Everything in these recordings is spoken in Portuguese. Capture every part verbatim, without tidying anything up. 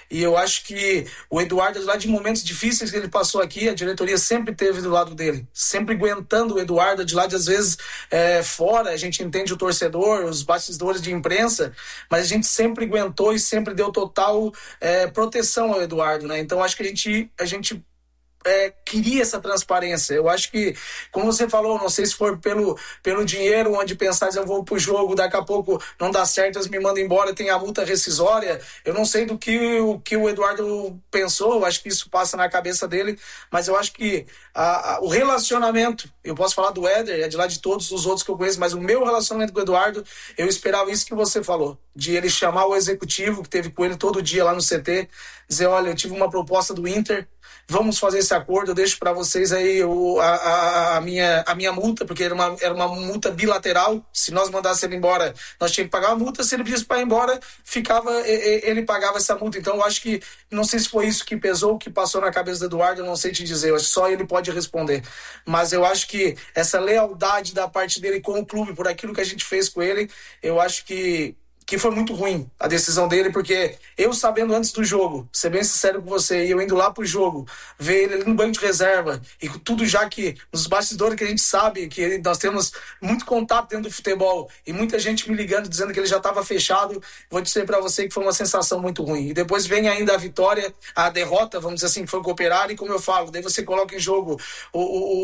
E eu acho que o Eduardo, lá de momentos difíceis que ele passou aqui, a diretoria sempre teve do lado dele, sempre aguentando o Eduardo, de lá de às vezes é, fora, a gente entende o torcedor, os bastidores de imprensa, mas a gente sempre aguentou e sempre deu total é, proteção ao Eduardo, né? Então acho que a gente, a gente É, queria essa transparência. Eu acho que, como você falou, não sei se for pelo, pelo dinheiro, onde pensar, eu vou pro jogo, daqui a pouco não dá certo, eles me mandam embora, tem a multa rescisória. Eu não sei do que o, que o Eduardo pensou, eu acho que isso passa na cabeça dele, mas eu acho que a, a, o relacionamento, eu posso falar do Éder, é de lá de todos os outros que eu conheço, mas o meu relacionamento com o Eduardo, eu esperava isso que você falou, de ele chamar o executivo, que teve com ele todo dia lá no C T, dizer, olha, eu tive uma proposta do Inter, vamos fazer esse acordo, eu deixo para vocês aí o, a, a, a, minha, a minha multa, porque era uma, era uma multa bilateral, se nós mandássemos ele embora, nós tínhamos que pagar a multa, se ele pedisse para ir embora, ficava, ele pagava essa multa. Então eu acho que, não sei se foi isso que pesou, que passou na cabeça do Eduardo, eu não sei te dizer, eu acho que só ele pode responder, mas eu acho que essa lealdade da parte dele com o clube, por aquilo que a gente fez com ele, eu acho que que foi muito ruim a decisão dele, porque eu sabendo antes do jogo, ser bem sincero com você, e eu indo lá pro jogo, ver ele ali no banco de reserva, e tudo já que nos bastidores que a gente sabe, que ele, nós temos muito contato dentro do futebol, e muita gente me ligando, dizendo que ele já estava fechado, vou dizer para você que foi uma sensação muito ruim. E depois vem ainda a vitória, a derrota, vamos dizer assim, que foi com o Operário, e como eu falo, daí você coloca em jogo o,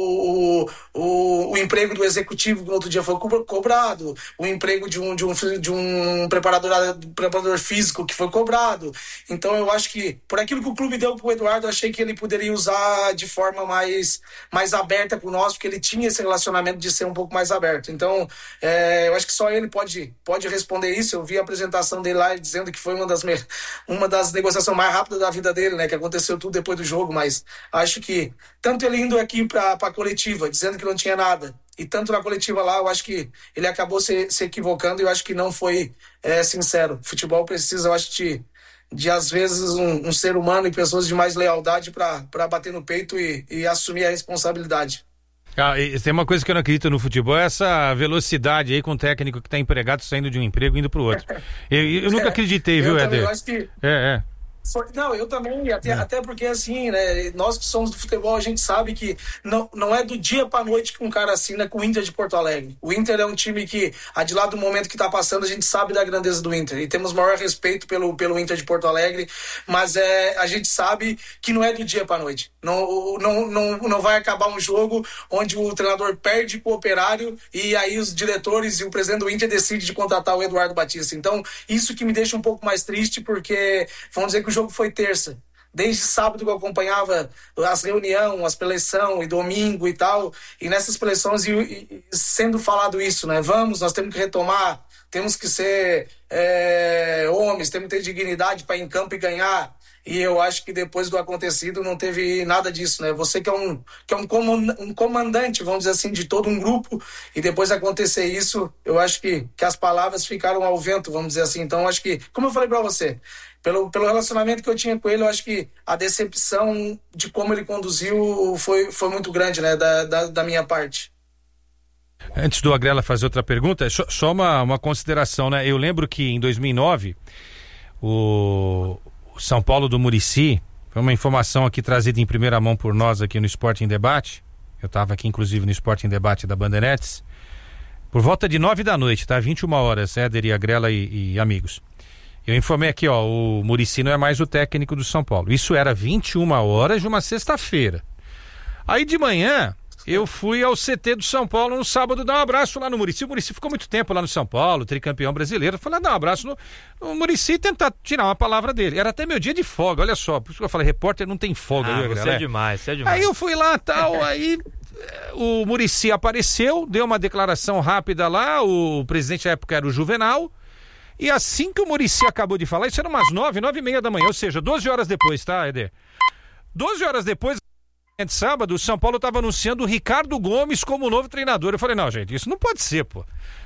o, o, o, o emprego do executivo, que no outro dia foi cobrado, o emprego de um, de um, de um Preparador, preparador físico que foi cobrado. Então eu acho que por aquilo que o clube deu pro Eduardo, eu achei que ele poderia usar de forma mais, mais aberta com nós, porque ele tinha esse relacionamento de ser um pouco mais aberto. Então é, eu acho que só ele pode, pode responder isso. Eu vi a apresentação dele lá dizendo que foi uma das, uma das negociações mais rápidas da vida dele, né, que aconteceu tudo depois do jogo, mas acho que tanto ele indo aqui para a coletiva dizendo que não tinha nada, e tanto na coletiva lá, eu acho que ele acabou se, se equivocando, e eu acho que não foi é, sincero. O futebol precisa, eu acho, de, de às vezes, um, um ser humano e pessoas de mais lealdade para bater no peito e, e assumir a responsabilidade. Ah, e tem uma coisa que eu não acredito no futebol, é essa velocidade aí com o técnico que está empregado, saindo de um emprego e indo para o outro. Eu, eu nunca acreditei, é, viu, Éder? Eu acho que... É, é. Não, eu também, até, é. até porque assim, né, nós que somos do futebol, a gente sabe que não, não é do dia pra noite que um cara assina com o Inter de Porto Alegre. O Inter é um time que, a de lá do momento que tá passando, a gente sabe da grandeza do Inter, e temos maior respeito pelo, pelo Inter de Porto Alegre, mas é, a gente sabe que não é do dia pra noite. Não, não, não, não vai acabar um jogo onde o treinador perde pro Operário e aí os diretores e o presidente do Inter decidem de contratar o Eduardo Batista. Então, isso que me deixa um pouco mais triste, porque vamos dizer que o jogo foi terça. Desde sábado que eu acompanhava as reuniões, as preleções, e domingo e tal, e nessas preleções e, e, sendo falado isso, né? Vamos, nós temos que retomar, temos que ser é, homens, temos que ter dignidade para ir em campo e ganhar. E eu acho que depois do acontecido não teve nada disso, né? Você que é um, que é um, comand- um comandante, vamos dizer assim, de todo um grupo, e depois acontecer isso, eu acho que, que as palavras ficaram ao vento, vamos dizer assim. Então, eu acho que, como eu falei para você, pelo, pelo relacionamento que eu tinha com ele, eu acho que a decepção de como ele conduziu foi, foi muito grande, né? Da, da, da minha parte. Antes do Agrela fazer outra pergunta, só uma, uma consideração, né? Eu lembro que em dois mil e nove, o... o São Paulo do Muricy, foi uma informação aqui trazida em primeira mão por nós aqui no Esporte em Debate. Eu estava aqui inclusive no Esporte em Debate da Bandeirantes. Por volta de nove da noite, tá? vinte e uma horas, Éder e Agrela e, e amigos. Eu informei aqui, ó, o Muricy não é mais o técnico do São Paulo. Isso era vinte e uma horas de uma sexta-feira. Aí de manhã, eu fui ao C T do São Paulo no sábado dar um abraço lá no Muricy. O Muricy ficou muito tempo lá no São Paulo, tricampeão brasileiro. Eu falei, dar um abraço no, no Muricy e tentar tirar uma palavra dele. Era até meu dia de folga, olha só. Por isso que eu falei, repórter não tem folga. Ah, viu, você galera? é demais, você é demais. Aí eu fui lá e tal, aí o Muricy apareceu, deu uma declaração rápida lá, o presidente à época era o Juvenal, e assim que o Muricy acabou de falar, isso era umas nove, nove e meia da manhã, ou seja, doze horas depois, tá, Éder? doze horas depois, de sábado, o São Paulo estava anunciando o Ricardo Gomes como novo treinador. Eu falei, não, gente, isso não pode ser, pô.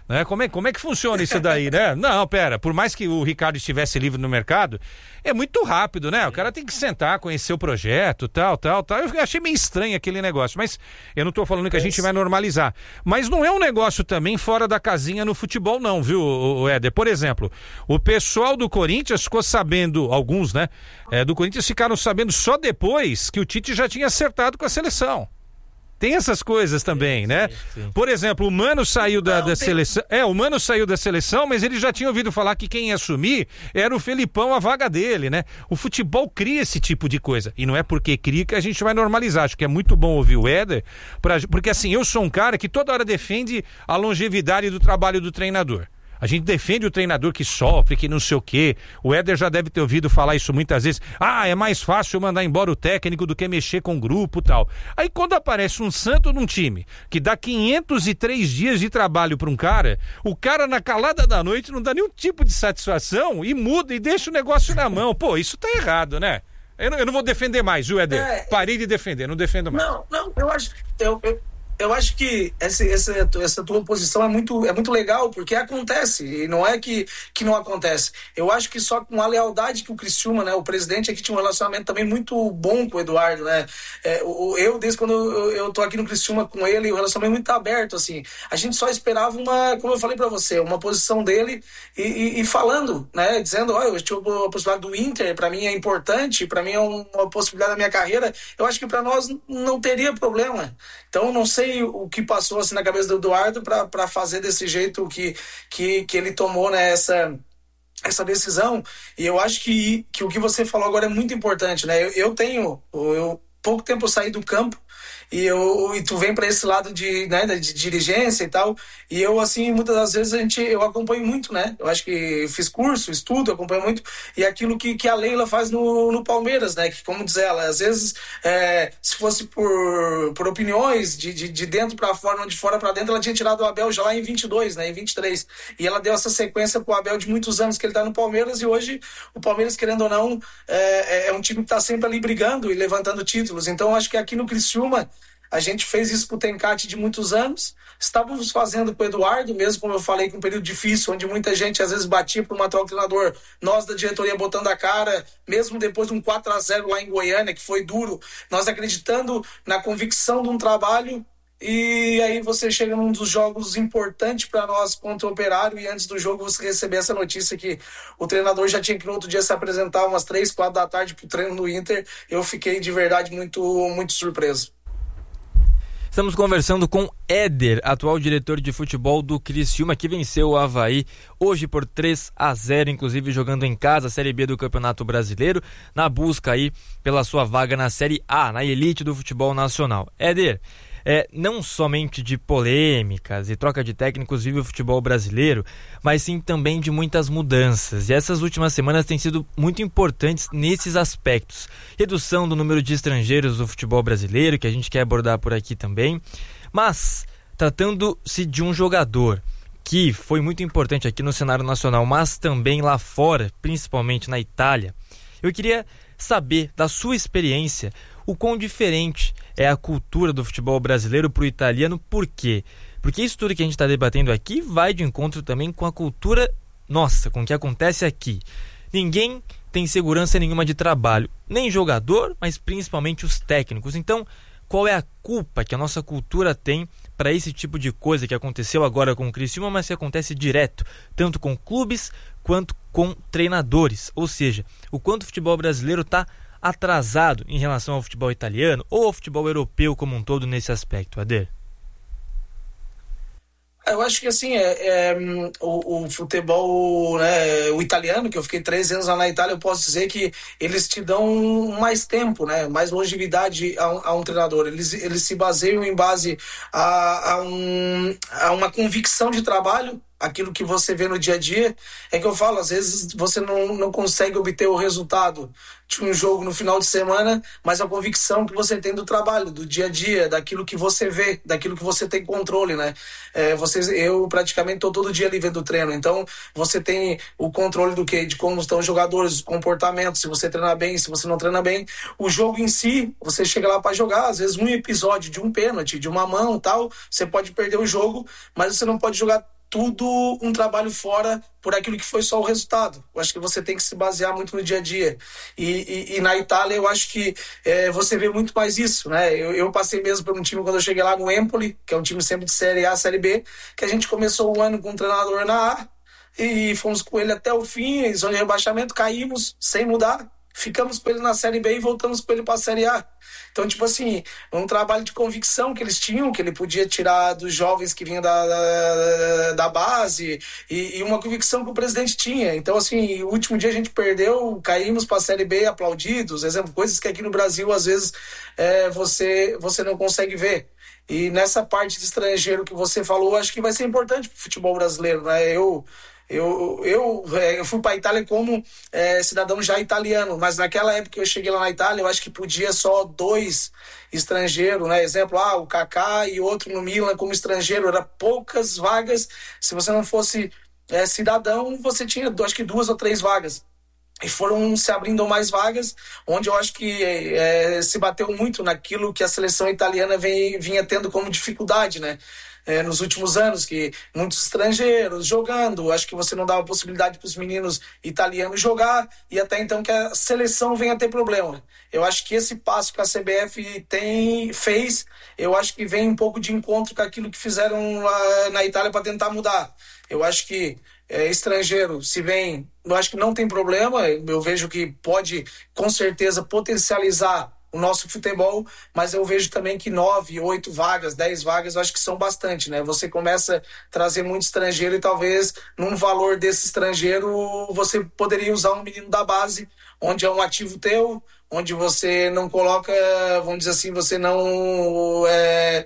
Né? Como, é, como é que funciona isso daí, né? Não, pera, por mais que o Ricardo estivesse livre no mercado, é muito rápido, né? O cara tem que sentar, conhecer o projeto, tal, tal, tal. Eu achei meio estranho aquele negócio, mas eu não tô falando que a gente vai normalizar. Mas não é um negócio também fora da casinha no futebol não, viu, o Éder? Por exemplo, o pessoal do Corinthians ficou sabendo, alguns, né, é, do Corinthians ficaram sabendo só depois que o Tite já tinha acertado com a seleção. Tem essas coisas também, sim, né? Sim, sim. Por exemplo, o Mano saiu da, da seleção. É, o Mano saiu da seleção, mas ele já tinha ouvido falar que quem ia assumir era o Felipão, a vaga dele, né? O futebol cria esse tipo de coisa. E não é porque cria que a gente vai normalizar. Acho que é muito bom ouvir o Éder, pra, porque assim, eu sou um cara que toda hora defende a longevidade do trabalho do treinador. A gente defende o treinador que sofre, que não sei o quê. O Éder já deve ter ouvido falar isso muitas vezes. Ah, é mais fácil mandar embora o técnico do que mexer com o grupo e tal. Aí quando aparece um santo num time que dá quinhentos e três dias de trabalho para um cara, o cara na calada da noite não dá nenhum tipo de satisfação e muda e deixa o negócio na mão. Pô, isso tá errado, né? Eu não, eu não vou defender mais, viu, Éder? É... Parei de defender, não defendo mais. Não, não, eu acho... Eu, eu... Eu acho que essa, essa, essa tua posição é muito, é muito legal, porque acontece, e não é que, que não acontece. Eu acho que só com a lealdade que o Criciúma, né, o presidente aqui tinha um relacionamento também muito bom com o Eduardo, né? É, o, eu, desde quando eu, eu tô aqui no Criciúma com ele, o relacionamento muito aberto, assim. A gente só esperava uma, como eu falei pra você, uma posição dele e, e, e falando, né, dizendo, ó, oh, eu tive a possibilidade do Inter, pra mim é importante, pra mim é uma possibilidade da minha carreira. Eu acho que pra nós não teria problema. Então, não sei o que passou assim na cabeça do Eduardo para fazer desse jeito que, que, que ele tomou, né, essa, essa decisão. E eu acho que, que o que você falou agora é muito importante, né? Eu, eu tenho, eu, pouco tempo eu saí do campo e, eu, e tu vem para esse lado de, né, de dirigência e tal, e eu, assim, muitas das vezes a gente, eu acompanho muito, né? Eu acho que fiz curso, estudo, acompanho muito, e aquilo que, que a Leila faz no, no Palmeiras, né? Que, como diz ela, às vezes, é, se fosse por, por opiniões de, de, de dentro para fora, de fora para dentro, ela tinha tirado o Abel já lá em vinte e dois, né? Em vinte e três. E ela deu essa sequência pro Abel de muitos anos que ele tá no Palmeiras, e hoje o Palmeiras, querendo ou não, é, é um time que tá sempre ali brigando e levantando títulos. Então, acho que aqui no Criciúma, a gente fez isso com o Tencate de muitos anos, estávamos fazendo com o Eduardo, mesmo como eu falei, com um período difícil, onde muita gente às vezes batia por uma troca de treinador, nós da diretoria botando a cara, mesmo depois de um quatro a zero lá em Goiânia, que foi duro, nós acreditando na convicção de um trabalho, e aí você chega num dos jogos importantes para nós contra o Operário, e antes do jogo você receber essa notícia que o treinador já tinha que no outro dia se apresentar umas três, quatro da tarde pro treino no Inter. Eu fiquei de verdade muito, muito surpreso. Estamos conversando com Éder, atual diretor de futebol do Criciúma, que venceu o Avaí hoje por três a zero, inclusive jogando em casa a Série B do Campeonato Brasileiro, na busca aí pela sua vaga na Série A, na elite do futebol nacional. Éder, é, não somente de polêmicas e troca de técnicos vive o futebol brasileiro, mas sim também de muitas mudanças. E essas últimas semanas têm sido muito importantes nesses aspectos. Redução do número de estrangeiros do futebol brasileiro, que a gente quer abordar por aqui também. Mas, tratando-se de um jogador que foi muito importante aqui no cenário nacional, mas também lá fora, principalmente na Itália, eu queria saber da sua experiência o quão diferente é a cultura do futebol brasileiro para o italiano. Por quê? Porque isso tudo que a gente está debatendo aqui vai de encontro também com a cultura nossa, com o que acontece aqui. Ninguém tem segurança nenhuma de trabalho, nem jogador, mas principalmente os técnicos. Então, qual é a culpa que a nossa cultura tem para esse tipo de coisa que aconteceu agora com o Criciúma, mas que acontece direto, tanto com clubes quanto com treinadores? Ou seja, o quanto o futebol brasileiro está atrasado em relação ao futebol italiano ou ao futebol europeu como um todo nesse aspecto, Éder? Eu acho que assim, é, é o, o futebol, né, o italiano, que eu fiquei treze anos lá na Itália, eu posso dizer que eles te dão mais tempo, né, mais longevidade a um, a um treinador. Eles, eles se baseiam em base a, a, um, a uma convicção de trabalho, aquilo que você vê no dia a dia. É que eu falo, às vezes você não, não consegue obter o resultado de um jogo no final de semana, mas a convicção que você tem do trabalho, do dia a dia, daquilo que você vê, daquilo que você tem controle, né? É, vocês, eu praticamente estou todo dia ali vendo o treino, então você tem o controle do que, de como estão os jogadores, os comportamentos, se você treina bem, se você não treina bem. O jogo em si, você chega lá para jogar, às vezes um episódio de um pênalti, de uma mão, tal, você pode perder o jogo, mas você não pode jogar tudo um trabalho fora por aquilo que foi só o resultado. Eu acho que você tem que se basear muito no dia a dia. E, e, e na Itália eu acho que é, você vê muito mais isso, né? Eu, eu passei mesmo por um time quando eu cheguei lá no Empoli, que é um time sempre de Série A, Série B, que a gente começou o ano com um treinador na A e fomos com ele até o fim, em zona de rebaixamento, caímos sem mudar. Ficamos com ele na Série B e voltamos com ele para a Série A. Então, tipo assim, um trabalho de convicção que eles tinham, que ele podia tirar dos jovens que vinham da, da, da base, e, e uma convicção que o presidente tinha. Então, assim, o último dia a gente perdeu, caímos para a Série B aplaudidos, exemplo, coisas que aqui no Brasil, às vezes, é, você, você não consegue ver. E nessa parte de estrangeiro que você falou, acho que vai ser importante para o futebol brasileiro, né? Eu... Eu, eu, eu fui para a Itália como é, cidadão já italiano, mas naquela época que eu cheguei lá na Itália, eu acho que podia só dois estrangeiros, né? Exemplo, ah, o Kaká e outro no Milan como estrangeiro, era poucas vagas. Se você não fosse é, cidadão, você tinha, acho que duas ou três vagas. E foram se abrindo mais vagas, onde eu acho que é, se bateu muito naquilo que a seleção italiana vem, vinha tendo como dificuldade, né? É, nos últimos anos, que muitos estrangeiros jogando, acho que você não dava possibilidade para os meninos italianos jogar, e até então que a seleção venha a ter problema. Eu acho que esse passo que a C B F tem, fez, eu acho que vem um pouco de encontro com aquilo que fizeram lá na Itália para tentar mudar. Eu acho que é, estrangeiro, se vem, eu acho que não tem problema, eu vejo que pode, com certeza, potencializar o nosso futebol, mas eu vejo também que nove, oito vagas, dez vagas, eu acho que são bastante, né? Você começa a trazer muito estrangeiro e talvez num valor desse estrangeiro você poderia usar um menino da base, onde é um ativo teu, onde você não coloca, vamos dizer assim, você não é,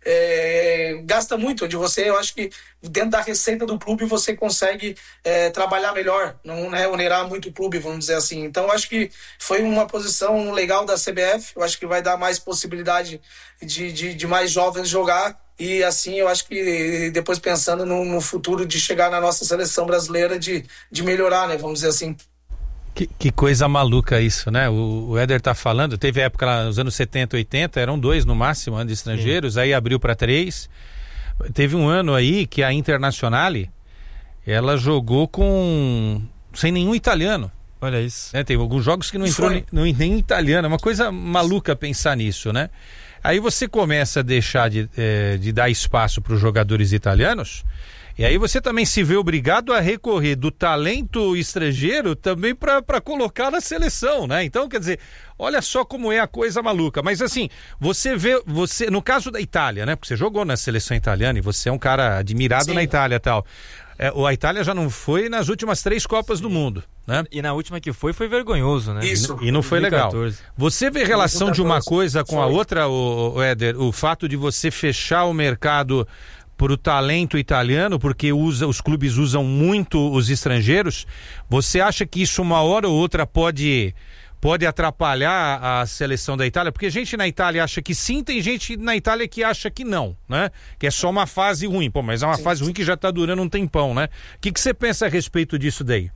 é, gasta muito, onde você, eu acho que dentro da receita do clube você consegue é, trabalhar melhor, não né, onerar muito o clube, vamos dizer assim. Então, eu acho que foi uma posição legal da C B F, eu acho que vai dar mais possibilidade de, de, de mais jovens jogar, e assim, eu acho que depois pensando no, no futuro de chegar na nossa seleção brasileira, de, de melhorar, né, vamos dizer assim. Que, que coisa maluca isso, né? O, o Éder tá falando, teve época lá nos anos setenta, oitenta, eram dois no máximo, ano de estrangeiros, Sim. Aí abriu para três. Teve um ano aí que a Internazionale, ela jogou com sem nenhum italiano. Olha isso. Né? Teve alguns jogos que não entrou nem, nem italiano, é uma coisa maluca pensar nisso, né? Aí você começa a deixar de, é, de dar espaço para os jogadores italianos, e aí você também se vê obrigado a recorrer do talento estrangeiro também para colocar na seleção, né? Então, quer dizer, olha só como é a coisa maluca. Mas assim, você vê, você no caso da Itália, né? Porque você jogou na seleção italiana e você é um cara admirado Sim. na Itália e tal. É, a Itália já não foi nas últimas três Copas Sim. do Mundo, né? E na última que foi, foi vergonhoso, né? Isso. E não foi dois mil e quatorze. Legal. Você vê relação de uma coisa com foi. a outra, o, o Éder? O fato de você fechar o mercado por o talento italiano, porque usa, os clubes usam muito os estrangeiros, você acha que isso uma hora ou outra pode, pode atrapalhar a seleção da Itália? Porque gente na Itália acha que sim, tem gente na Itália que acha que não, né? Que é só uma fase ruim. Pô, mas é uma sim. fase ruim que já está durando um tempão, né? O que, que você pensa a respeito disso daí?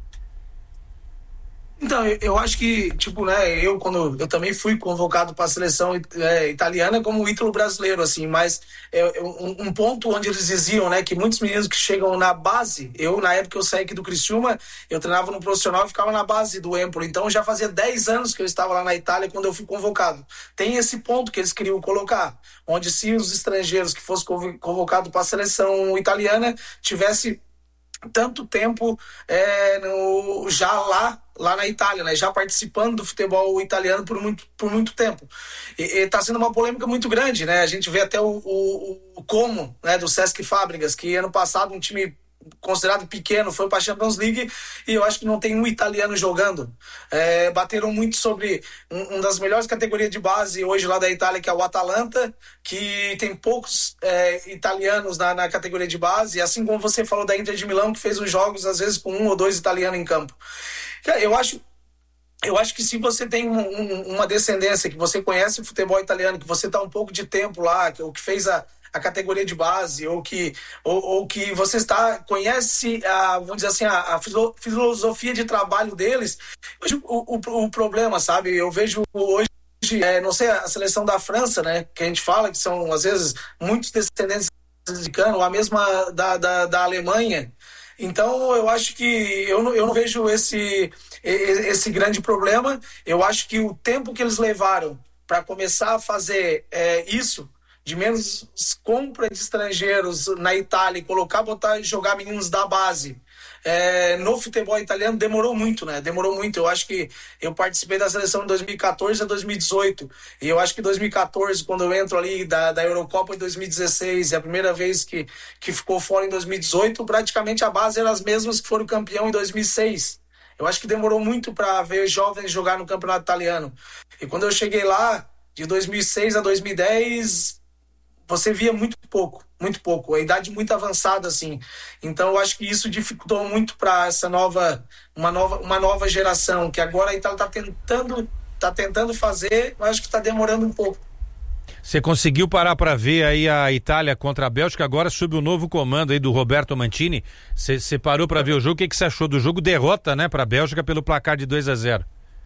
Então, eu, eu acho que, tipo, né, eu quando eu também fui convocado para a seleção é, italiana como ítalo brasileiro, assim, mas é, um, um ponto onde eles diziam, né, que muitos meninos que chegam na base, eu, na época eu saí aqui do Criciúma, eu treinava no profissional e ficava na base do Empoli, então já fazia dez anos que eu estava lá na Itália quando eu fui convocado. Tem esse ponto que eles queriam colocar, onde se os estrangeiros que fossem convocados para a seleção italiana tivesse tanto tempo é, no, já lá lá na Itália, né? Já participando do futebol italiano por muito, por muito tempo. E está sendo uma polêmica muito grande, né? A gente vê até o, o, o Como, né, do Sesc Fábricas, que ano passado um time considerado pequeno foi para a Champions League e eu acho que não tem um italiano jogando. É, bateram muito sobre um, um das melhores categorias de base hoje lá da Itália, que é o Atalanta, que tem poucos é, italianos na, na categoria de base, assim como você falou da Inter de Milão, que fez os jogos às vezes com um ou dois italianos em campo. Eu acho, eu acho que se você tem um, um, uma descendência, que você conhece o futebol italiano, que você está um pouco de tempo lá, que, ou que fez a, a categoria de base, ou que, ou, ou que você está, conhece a, vamos dizer assim, a, a filosofia de trabalho deles, hoje, o, o, o problema, sabe? Eu vejo hoje, é, não sei, a seleção da França, né, que a gente fala, que são às vezes muitos descendentes ou a mesma da, da, da Alemanha. Então, eu acho que eu não, eu não vejo esse, esse grande problema. Eu acho que o tempo que eles levaram para começar a fazer é, isso, de menos compra de estrangeiros na Itália e colocar, botar, jogar meninos da base é, no futebol italiano, demorou muito, né? Demorou muito. Eu acho que eu participei da seleção de dois mil e quatorze a dois mil e dezoito. E eu acho que em dois mil e quatorze, quando eu entro ali da, da Eurocopa em dois mil e dezesseis, e a primeira vez que, que ficou fora em dois mil e dezoito, praticamente a base era as mesmas que foram campeão em dois mil e seis. Eu acho que demorou muito para ver jovens jogar no campeonato italiano. E quando eu cheguei lá, de dois mil e seis a dois mil e dez, você via muito pouco, muito pouco, a idade muito avançada, assim. Então, eu acho que isso dificultou muito para essa nova uma, nova, uma nova geração, que agora a Itália está tentando, tá tentando fazer, mas acho que está demorando um pouco. Você conseguiu parar para ver aí a Itália contra a Bélgica, agora sob o novo comando aí do Roberto Mancini? Você parou para ver o jogo, o que você achou do jogo? Derrota, né, para a Bélgica pelo placar de dois a zero.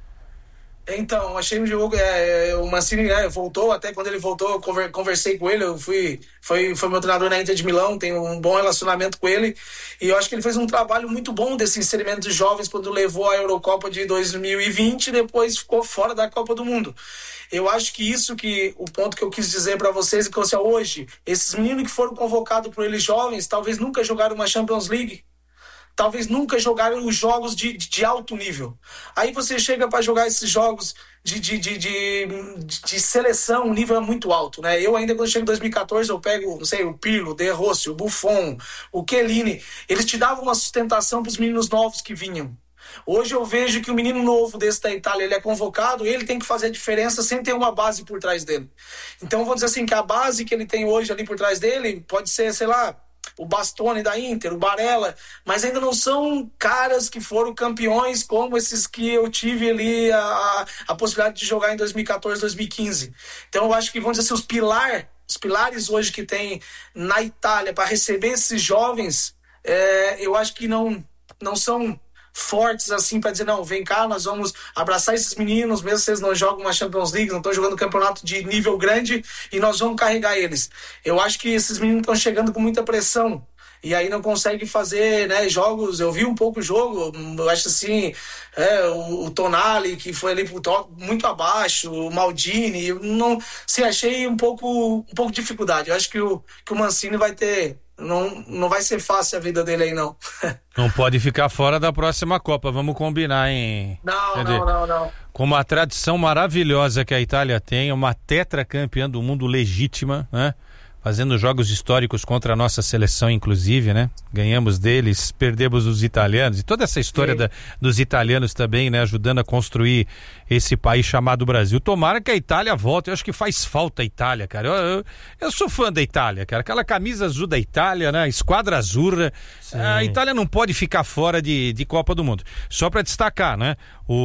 Então, achei um jogo, é, o Mancini é, voltou, até quando ele voltou, eu conver, conversei com ele, eu fui, foi, foi meu treinador na Inter de Milão, tenho um bom relacionamento com ele, e eu acho que ele fez um trabalho muito bom desse inserimento dos jovens quando levou a Eurocopa de dois mil e vinte e depois ficou fora da Copa do Mundo. Eu acho que isso que, o ponto que eu quis dizer para vocês, é que assim, hoje, esses meninos que foram convocados por eles jovens, talvez nunca jogaram uma Champions League, talvez nunca jogaram os jogos de, de, de alto nível. Aí você chega para jogar esses jogos de, de, de, de, de seleção, o nível é muito alto, né? Eu ainda, quando chego em dois mil e quatorze, eu pego, não sei, o Pirlo, o De Rossi, o Buffon, o Chiellini. Eles te davam uma sustentação para os meninos novos que vinham. Hoje eu vejo que o menino novo desse da Itália, ele é convocado, ele tem que fazer a diferença sem ter uma base por trás dele. Então, vamos dizer assim, que a base que ele tem hoje ali por trás dele pode ser, sei lá, o Bastoni da Inter, o Barella, mas ainda não são caras que foram campeões como esses que eu tive ali a, a possibilidade de jogar em dois mil e quatorze, dois mil e quinze. Então eu acho que, vamos dizer assim, os, pilar, os pilares hoje que tem na Itália para receber esses jovens, é, eu acho que não, não são fortes assim para dizer, não, vem cá, nós vamos abraçar esses meninos, mesmo se eles não jogam uma Champions League, não estão jogando campeonato de nível grande, e nós vamos carregar eles. Eu acho que esses meninos estão chegando com muita pressão e aí não conseguem fazer, né, jogos. Eu vi um pouco o jogo, eu acho assim, é, o, o Tonali, que foi ali muito abaixo, o Maldini, não, assim, achei um pouco, um pouco de dificuldade. Eu acho que o, que o Mancini vai ter, não, não vai ser fácil a vida dele aí, não. Não pode ficar fora da próxima Copa, vamos combinar, hein? Não, Cadê? não, não, não. Com uma tradição maravilhosa que a Itália tem, uma tetracampeã do mundo legítima, né? Fazendo jogos históricos contra a nossa seleção, inclusive, né? Ganhamos deles, perdemos dos italianos, e toda essa história da, dos italianos também, né? Ajudando a construir esse país chamado Brasil. Tomara que a Itália volte, eu acho que faz falta a Itália, cara. Eu, eu, eu sou fã da Itália, cara. Aquela camisa azul da Itália, né? Esquadra Azzurra. A Itália não pode ficar fora de, de Copa do Mundo. Só para destacar, né?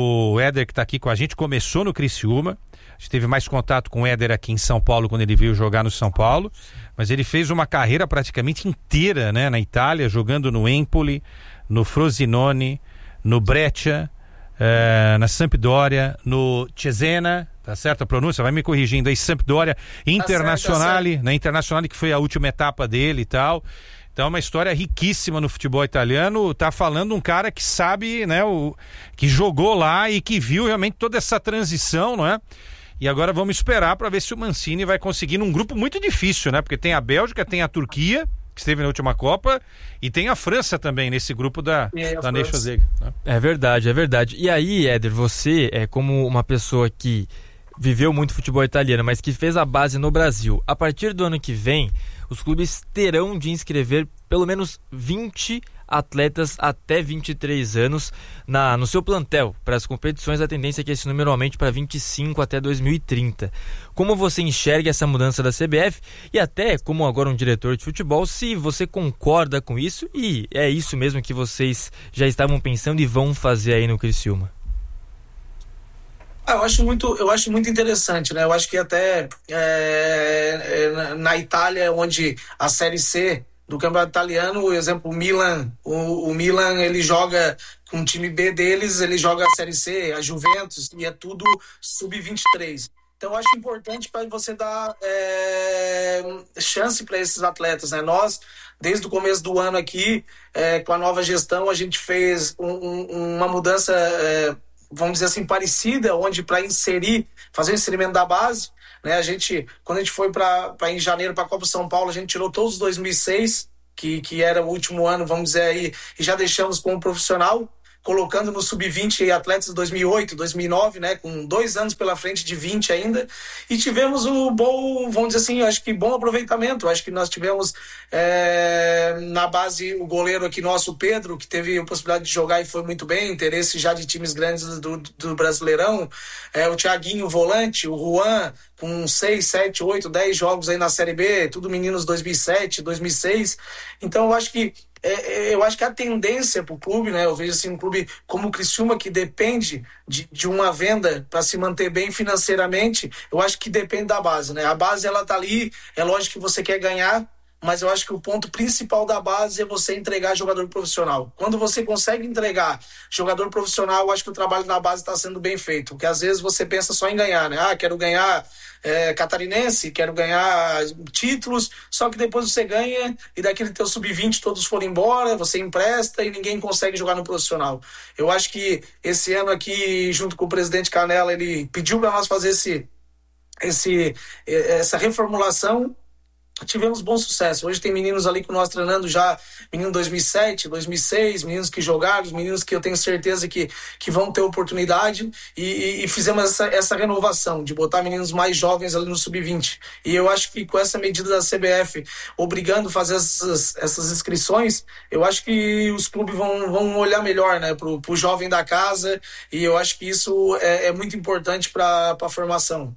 O Éder, que tá aqui com a gente, começou no Criciúma. A gente teve mais contato com o Éder aqui em São Paulo quando ele veio jogar no São Paulo, mas ele fez uma carreira praticamente inteira, né, na Itália, jogando no Empoli, no Frosinone, no Breccia, eh, na Sampdoria, no Cesena, tá certo a pronúncia? Vai me corrigindo aí, Sampdoria, Internazionale, tá certo, tá certo. Na Internazionale, que foi a última etapa dele e tal. Então é uma história riquíssima no futebol italiano. Tá falando um cara que sabe, né, o, que jogou lá e que viu realmente toda essa transição, não é? E agora vamos esperar para ver se o Mancini vai conseguir num grupo muito difícil, né? Porque tem a Bélgica, tem a Turquia, que esteve na última Copa, e tem a França também nesse grupo da, da Nations League. Né? É verdade, é verdade. E aí, Éder, você é como uma pessoa que viveu muito futebol italiano, mas que fez a base no Brasil. A partir do ano que vem, os clubes terão de inscrever pelo menos vinte atletas até vinte e três anos na, no seu plantel para as competições. A tendência é que esse número aumente para vinte e cinco até dois mil e trinta. Como você enxerga essa mudança da C B F e até como agora um diretor de futebol, se você concorda com isso e é isso mesmo que vocês já estavam pensando e vão fazer aí no Criciúma? Ah, eu acho muito, eu acho muito interessante, né? Eu acho que até é, é, na Itália, onde a Série C do campeonato italiano, por exemplo, o Milan, o, o Milan, ele joga com o time B deles, ele joga a Série C, a Juventus, e é tudo sub vinte e três. Então, eu acho importante para você dar é, chance para esses atletas, né? Nós, desde o começo do ano aqui, é, com a nova gestão, a gente fez um, um, uma mudança, é, vamos dizer assim, parecida, onde para inserir, fazer o inserimento da base, né? A gente, quando a gente foi para em janeiro para a Copa São Paulo, a gente tirou todos os dois mil e seis, que, que era o último ano, vamos dizer aí, e já deixamos como profissional, colocando no sub vinte atletas de dois mil e oito, dois mil e nove, né, com dois anos pela frente de vinte ainda, e tivemos um bom, vamos dizer assim, acho que bom aproveitamento. Acho que nós tivemos é, na base o goleiro aqui nosso, o Pedro, que teve a possibilidade de jogar e foi muito bem, interesse já de times grandes do, do Brasileirão, é, o Thiaguinho, o volante, o Juan, com seis, sete, oito, dez jogos aí na Série B, tudo meninos dois mil e sete, dois mil e seis, então eu acho que É, eu acho que a tendência para o clube, né? Eu vejo assim, um clube como o Criciúma, que depende de, de uma venda para se manter bem financeiramente, eu acho que depende da base, né? A base, ela tá ali, é lógico que você quer ganhar, mas eu acho que o ponto principal da base é você entregar jogador profissional. Quando você consegue entregar jogador profissional, eu acho que o trabalho na base está sendo bem feito, porque às vezes você pensa só em ganhar, né? Ah, quero ganhar é, catarinense, quero ganhar títulos, só que depois você ganha e daquele teu sub vinte todos foram embora, você empresta e ninguém consegue jogar no profissional. Eu acho que esse ano aqui, junto com o presidente Canella, ele pediu para nós fazer esse, esse, essa reformulação. Tivemos bom sucesso. Hoje tem meninos ali com nós treinando já, menino dois mil e sete, dois mil e seis, meninos que jogaram, meninos que eu tenho certeza que, que vão ter oportunidade, e, e, e fizemos essa, essa renovação de botar meninos mais jovens ali no sub vinte. E eu acho que com essa medida da C B F obrigando a fazer essas, essas inscrições, eu acho que os clubes vão, vão olhar melhor, né, pro, pro jovem da casa, e eu acho que isso é, é muito importante para a formação.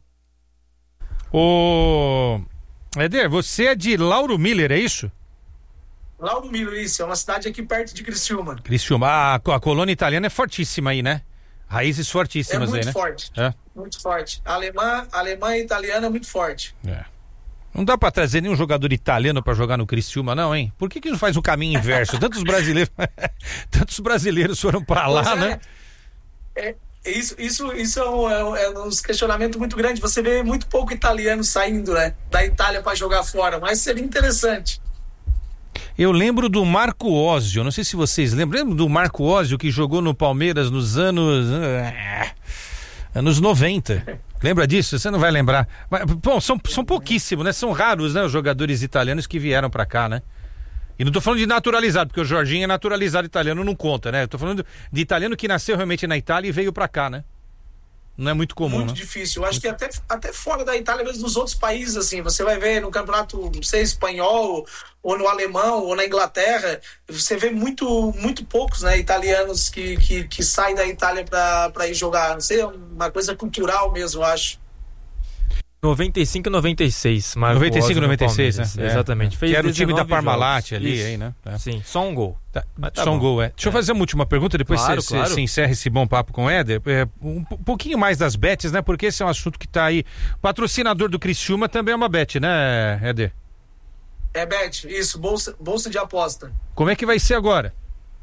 O... Éder, você é de Lauro Miller, é isso? Lauro Miller, isso, é uma cidade aqui perto de Criciúma. Criciúma, a, a colônia italiana é fortíssima aí, né? Raízes fortíssimas aí, né? É muito aí, forte, né? muito forte. Alemã, alemã e italiana é muito forte. É. Não dá pra trazer nenhum jogador italiano pra jogar no Criciúma, não, hein? Por que que não faz o caminho inverso? Tantos brasileiros, tantos brasileiros foram pra lá, é, né? É... Isso, isso, isso é, um, é um questionamento muito grande. Você vê muito pouco italiano saindo, né, da Itália para jogar fora, mas seria interessante. Eu lembro do Marco Ósio, não sei se vocês lembram, lembra do Marco Ósio que jogou no Palmeiras nos anos uh, anos noventa. Lembra disso? Você não vai lembrar. Mas, bom, são, são pouquíssimos, né? São raros, né, os jogadores italianos que vieram para cá, né? E não tô falando de naturalizado, porque o Jorginho é naturalizado italiano, não conta, né? Eu tô falando de italiano que nasceu realmente na Itália e veio pra cá, né? Não é muito comum, Muito né? difícil. Eu acho que até, até fora da Itália, mesmo nos outros países, assim, você vai ver no campeonato, não sei, espanhol, ou no alemão, ou na Inglaterra, você vê muito, muito poucos, né, italianos que, que, que saem da Itália pra, pra ir jogar. Não sei, é uma coisa cultural mesmo, eu acho. noventa e cinco e noventa e seis, Marco noventa e cinco e noventa e seis, né? É, exatamente. Fez que era o time da Parmalat jogos. ali, Isso. aí, né? É. Sim, só um gol. Tá, tá só um bom. gol, é. Deixa é. eu fazer uma última pergunta, depois claro, você claro. encerra esse bom papo com o Éder. É, um, um pouquinho mais das bets, né? Porque esse é um assunto que tá aí. Patrocinador do Criciúma também é uma bet, né, Éder? É bet, isso, bolsa, bolsa de aposta. Como é que vai ser agora?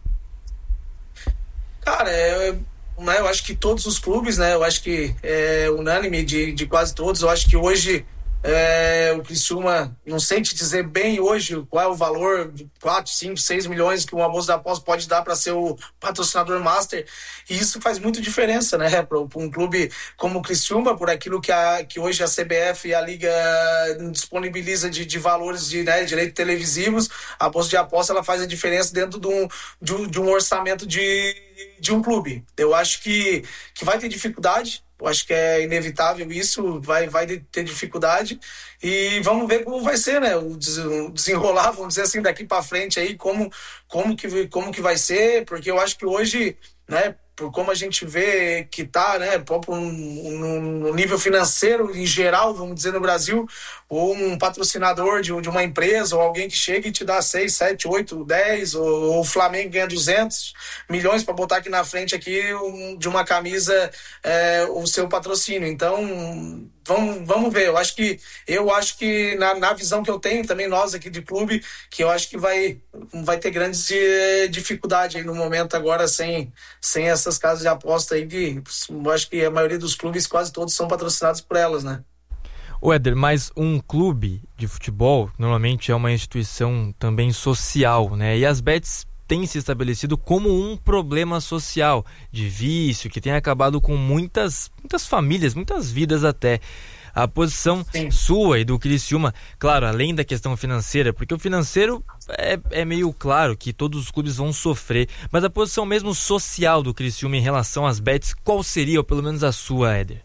Cara, é... Né, eu acho que todos os clubes, né, eu acho que é unânime de, de quase todos. Eu acho que hoje é, o Criciúma, não sei te dizer bem hoje qual é o valor de quatro, cinco, seis milhões que uma bolsa de aposta pode dar para ser o patrocinador master, e isso faz muito diferença, né, para um clube como o Criciúma, por aquilo que, a, que hoje a C B F e a Liga disponibiliza de, de valores de, né, direitos televisivos. A bolsa de aposta, ela faz a diferença dentro de um, de um, de um orçamento de, de um clube. Eu acho que, que vai ter dificuldade. Eu acho que é inevitável isso, vai, vai ter dificuldade, e vamos ver como vai ser, né, o desenrolar, vamos dizer assim, daqui para frente aí, como, como, que, como que vai ser, porque eu acho que hoje, né, por como a gente vê que tá, né, próprio no, no nível financeiro em geral, vamos dizer, no Brasil, ou um patrocinador de, de uma empresa, ou alguém que chega e te dá seis, sete, oito, dez, ou, ou o Flamengo ganha duzentos milhões para botar aqui na frente aqui um, de uma camisa é, o seu patrocínio. Então, vamos, vamos ver. Eu acho que, eu acho que na, na visão que eu tenho, também nós aqui de clube, que eu acho que vai, vai ter grandes dificuldades aí no momento agora, sem, sem essa essas casas de aposta aí que eu acho que a maioria dos clubes, quase todos, são patrocinados por elas, né? Ô Éder, mas um clube de futebol normalmente é uma instituição também social, né? E as bets têm se estabelecido como um problema social, de vício, que tem acabado com muitas, muitas famílias, muitas vidas até. A posição Sim. sua e do Criciúma, claro, além da questão financeira, porque o financeiro é, é meio claro que todos os clubes vão sofrer, mas a posição mesmo social do Criciúma em relação às bets, qual seria, ou pelo menos a sua, Éder?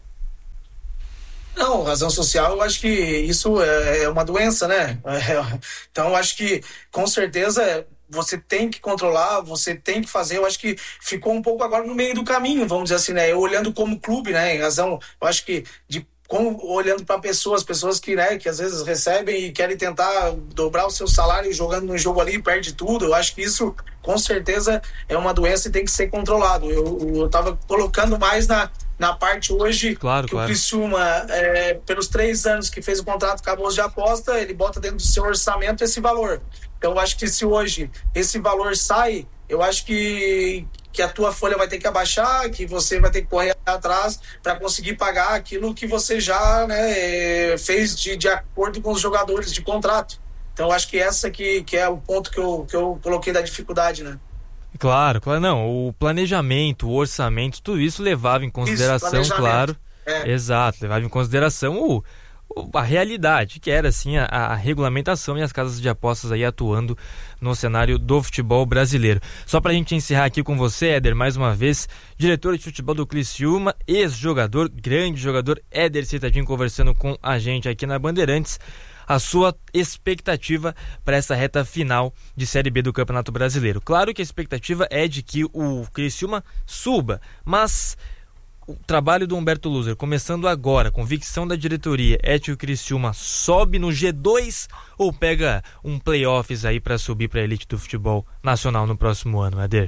Não, razão social, eu acho que isso é uma doença, né? É, então, eu acho que, com certeza, você tem que controlar, você tem que fazer. Eu acho que ficou um pouco agora no meio do caminho, vamos dizer assim, né? Eu olhando como clube, né? Em razão, eu acho que, de, como, olhando para pessoas, pessoas que, né, que às vezes recebem e querem tentar dobrar o seu salário jogando no jogo ali, perde tudo. Eu acho que isso, com certeza, é uma doença e tem que ser controlado. Eu, eu tava colocando mais na... na parte hoje claro, que claro. o Criciúma, é, pelos três anos que fez o contrato com a bolsa de aposta, ele bota dentro do seu orçamento esse valor. Então eu acho que se hoje esse valor sai, eu acho que, que a tua folha vai ter que abaixar, que você vai ter que correr atrás para conseguir pagar aquilo que você já, né, fez de, de acordo com os jogadores de contrato. Então eu acho que essa que, que é o ponto que eu, que eu coloquei da dificuldade, né? Claro, claro, não, o planejamento, o orçamento, tudo isso levava em consideração, isso, claro, é. exato, levava em consideração o, o, a realidade, que era assim a, a regulamentação e as casas de apostas aí atuando no cenário do futebol brasileiro. Só pra gente encerrar aqui com você, Éder, mais uma vez, diretor de futebol do Criciúma, ex-jogador, grande jogador, Éder Citadinho conversando com a gente aqui na Bandeirantes. A sua expectativa para essa reta final de Série B do Campeonato Brasileiro. Claro que a expectativa é de que o Criciúma suba, mas o trabalho do Humberto Loser, começando agora, convicção da diretoria, é que o Criciúma sobe no G dois ou pega um playoffs aí para subir para a elite do futebol nacional no próximo ano, Éder?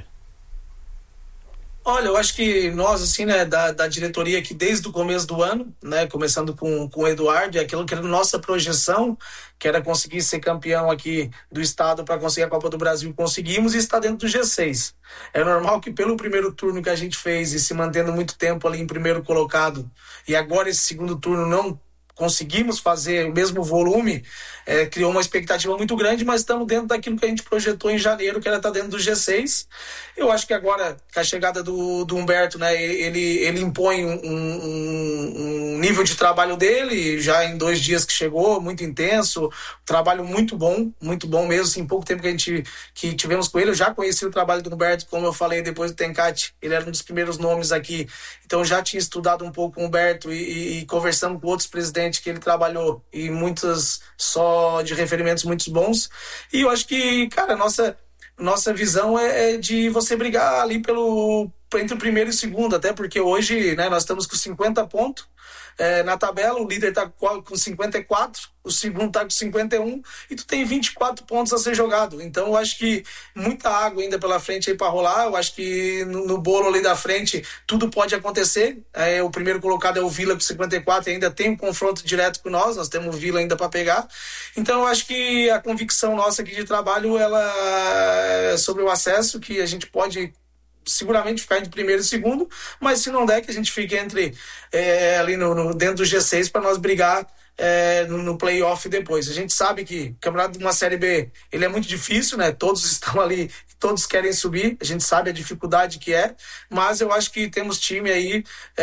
Olha, eu acho que nós, assim, né, da, da diretoria aqui desde o começo do ano, né, começando com, com o Eduardo, e aquilo que era nossa projeção, que era conseguir ser campeão aqui do estado para conseguir a Copa do Brasil, conseguimos e está dentro do G seis. É normal que pelo primeiro turno que a gente fez e se mantendo muito tempo ali em primeiro colocado, e agora esse segundo turno não conseguimos fazer o mesmo volume, é, criou uma expectativa muito grande, mas estamos dentro daquilo que a gente projetou em janeiro, que era estar dentro do G seis. Eu acho que agora, com a chegada do, do Humberto, né, ele, ele impõe um, um, um nível de trabalho dele, já em dois dias que chegou, muito intenso, trabalho muito bom, muito bom mesmo, assim, pouco tempo que a gente que tivemos com ele. Eu já conheci o trabalho do Humberto, como eu falei, depois do Tencate, ele era um dos primeiros nomes aqui, então já tinha estudado um pouco com o Humberto e, e, e conversando com outros presidentes que ele trabalhou e muitas só de referimentos muito bons. E eu acho que, cara, nossa, nossa visão é, é de você brigar ali pelo, entre o primeiro e o segundo, até porque hoje, né, nós estamos com cinquenta pontos é, na tabela, o líder está com cinquenta e quatro, o segundo está com cinquenta e um e tu tem vinte e quatro pontos a ser jogado. Então eu acho que muita água ainda pela frente aí para rolar. Eu acho que no, no bolo ali da frente tudo pode acontecer. É, o primeiro colocado é o Vila com cinquenta e quatro e ainda tem um confronto direto com nós, nós temos o Vila ainda para pegar. Então eu acho que a convicção nossa aqui de trabalho, ela é sobre o acesso, que a gente pode seguramente ficar entre primeiro e segundo, mas se não der, que a gente fique entre é, ali no, no, dentro do G seis para nós brigar é, no, no playoff depois. A gente sabe que o campeonato de uma Série B, ele é muito difícil, né? Todos estão ali, todos querem subir, a gente sabe a dificuldade que é, mas eu acho que temos time aí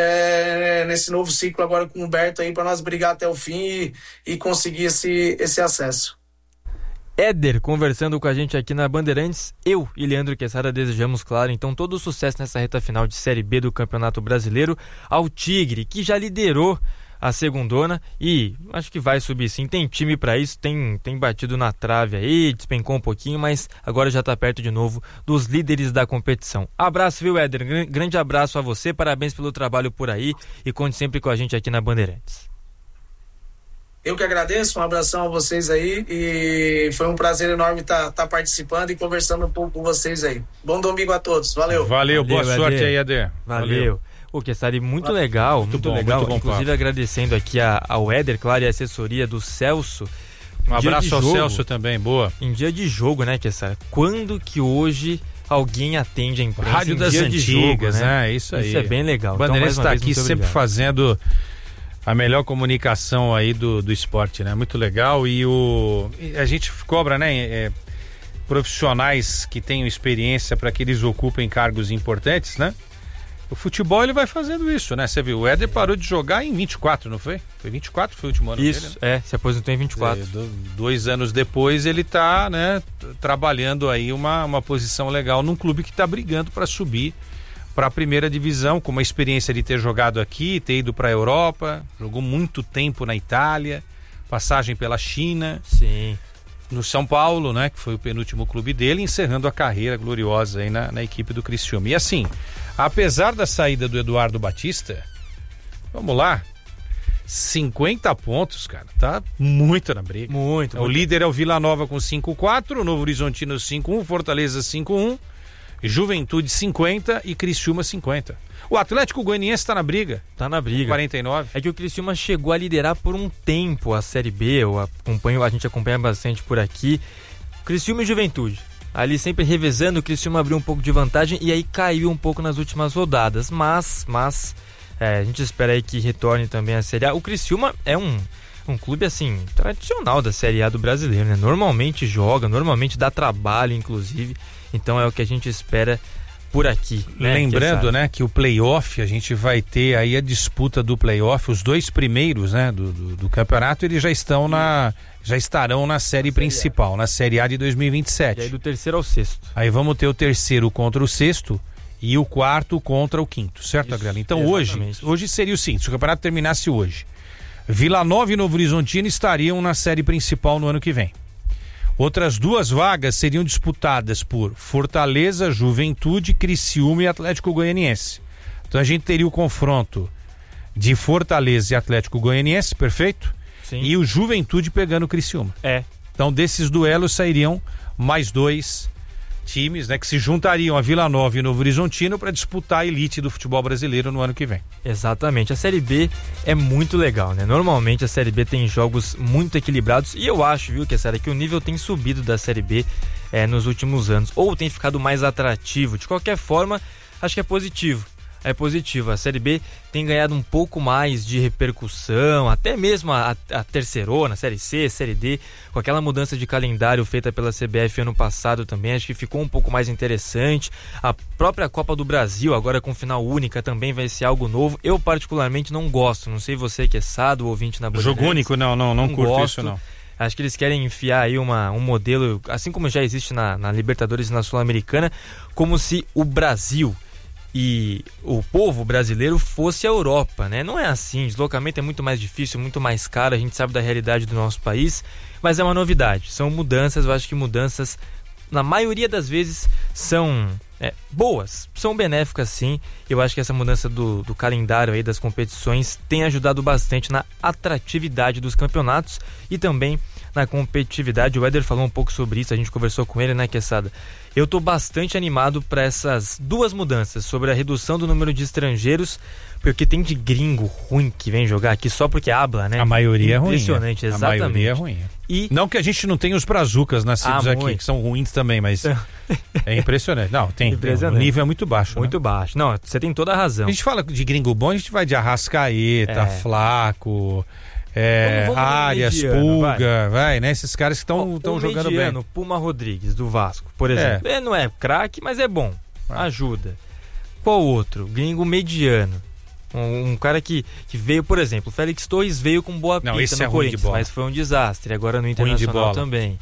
é, nesse novo ciclo agora com o Humberto aí para nós brigar até o fim e, e conseguir esse, esse acesso. Éder conversando com a gente aqui na Bandeirantes. Eu e Leandro Quesada desejamos, claro, então todo o sucesso nessa reta final de Série B do Campeonato Brasileiro ao Tigre, que já liderou a segundona e acho que vai subir sim, tem time para isso, tem, tem batido na trave aí, despencou um pouquinho, mas agora já está perto de novo dos líderes da competição. Abraço, viu, Éder? Grande abraço a você, parabéns pelo trabalho por aí e conte sempre com a gente aqui na Bandeirantes. Eu que agradeço, um abração a vocês aí e foi um prazer enorme estar tá, tá participando e conversando um pouco com vocês aí. Bom domingo a todos, valeu. Valeu, Valeu boa Éder. Sorte aí, Éder. Valeu. Valeu. O que está muito Valeu. legal, muito, muito bom, legal, muito bom, inclusive papo. Agradecendo aqui a, ao Éder, claro, e a assessoria do Celso. Um abraço ao jogo, Celso também, boa. Em dia de jogo, né, Kessar? Quando que hoje alguém atende a imprensa. Rádio das antigas, jogo, né? É isso aí. Isso é bem legal. O Bandeirantes está então, aqui sempre obrigado. fazendo a melhor comunicação aí do, do esporte, né? Muito legal. E o a gente cobra, né? É, profissionais que tenham experiência para que eles ocupem cargos importantes, né? O futebol ele vai fazendo isso, né? Você viu, o Éder parou de jogar em vinte e quatro, não foi? Foi vinte e quatro, foi o último ano isso, dele? Isso, né? é, se aposentou em vinte e quatro. É, dois anos depois ele tá, né, trabalhando aí uma, uma posição legal num clube que está brigando para subir para a primeira divisão, com uma experiência de ter jogado aqui, ter ido para a Europa, jogou muito tempo na Itália, passagem pela China. Sim. No São Paulo, né, que foi o penúltimo clube dele, encerrando a carreira gloriosa aí na, na equipe do Criciúma. E assim, apesar da saída do Eduardo Batista, vamos lá, cinquenta pontos, cara, tá muito na briga. Muito. O muito. líder é o Vila Nova com cinco a quatro, o Novo Horizontino cinco a um, Fortaleza cinco a um, Juventude cinquenta e Criciúma cinquenta. O Atlético Goianiense está na briga. Tá na briga. quarenta e nove. É que o Criciúma chegou a liderar por um tempo a Série B, eu acompanho, a gente acompanha bastante por aqui. Criciúma e Juventude. Ali sempre revezando, o Criciúma abriu um pouco de vantagem e aí caiu um pouco nas últimas rodadas. Mas, mas é, a gente espera aí que retorne também a Série A. O Criciúma é um, um clube, assim, tradicional da Série A do brasileiro, né? Normalmente joga, normalmente dá trabalho, inclusive. Então é o que a gente espera por aqui, né? Lembrando, né, que o playoff, a gente vai ter aí a disputa do playoff, os dois primeiros, né, do, do, do campeonato, eles já estão na, já estarão na série na principal, série na Série A de dois mil e vinte e sete. E aí do terceiro ao sexto. Aí vamos ter o terceiro contra o sexto e o quarto contra o quinto, certo, Agrela? Então hoje, hoje seria o seguinte, se o campeonato terminasse hoje, Vila Nova e Novo Horizontino estariam na série principal no ano que vem. Outras duas vagas seriam disputadas por Fortaleza, Juventude, Criciúma e Atlético Goianiense. Então a gente teria o confronto de Fortaleza e Atlético Goianiense, perfeito? Sim. E o Juventude pegando o Criciúma. É. Então desses duelos sairiam mais dois times, né, que se juntariam a Vila Nova e o Novo Horizontino para disputar a elite do futebol brasileiro no ano que vem. Exatamente, a Série B é muito legal, né? Normalmente a Série B tem jogos muito equilibrados e eu acho, viu, que, sério, que o nível tem subido da Série B é, nos últimos anos, ou tem ficado mais atrativo. De qualquer forma, acho que é positivo. É positivo, a Série B tem ganhado um pouco mais de repercussão, até mesmo a, a terceirona, Série C, Série D, com aquela mudança de calendário feita pela C B F ano passado também, acho que ficou um pouco mais interessante. A própria Copa do Brasil, agora com final única, também vai ser algo novo. Eu particularmente não gosto, não sei você que é sado, ouvinte na Bandeirantes. Jogo único, não, não, não, não curto gosto. isso não. Acho que eles querem enfiar aí uma, um modelo, assim como já existe na, na Libertadores e na Sul-Americana, como se o Brasil e o povo brasileiro fosse a Europa, né? Não é assim, deslocamento é muito mais difícil, muito mais caro, a gente sabe da realidade do nosso país, mas é uma novidade, são mudanças, eu acho que mudanças, na maioria das vezes, são é, boas, são benéficas sim. Eu acho que essa mudança do, do calendário aí das competições tem ajudado bastante na atratividade dos campeonatos e também na competitividade. O Éder falou um pouco sobre isso, a gente conversou com ele, né, Quesada? Eu tô bastante animado para essas duas mudanças, sobre a redução do número de estrangeiros, porque tem de gringo ruim que vem jogar aqui só porque habla, né? A maioria é ruim. Impressionante, exatamente. A maioria é ruim. E... Não que a gente não tenha os brazucas nascidos ah, aqui, muito. que são ruins também, mas é impressionante. Não, tem, impressionante. tem, o nível é muito baixo. Muito né? baixo. Não, você tem toda a razão. A gente fala de gringo bom, a gente vai de Arrascaeta, é. Flaco... É, vamos, vamos Arias, mediano, Pulga, vai. vai, né? Esses caras que estão jogando mediano, bem. Puma Rodrigues, do Vasco, por exemplo. É. Ele não é craque, mas é bom. Ah. Ajuda. Qual outro? Gringo mediano. Um, um cara que, que veio, por exemplo, o Félix Torres veio com boa não, pinta no é Corinthians, mas foi um desastre. Agora no Internacional também.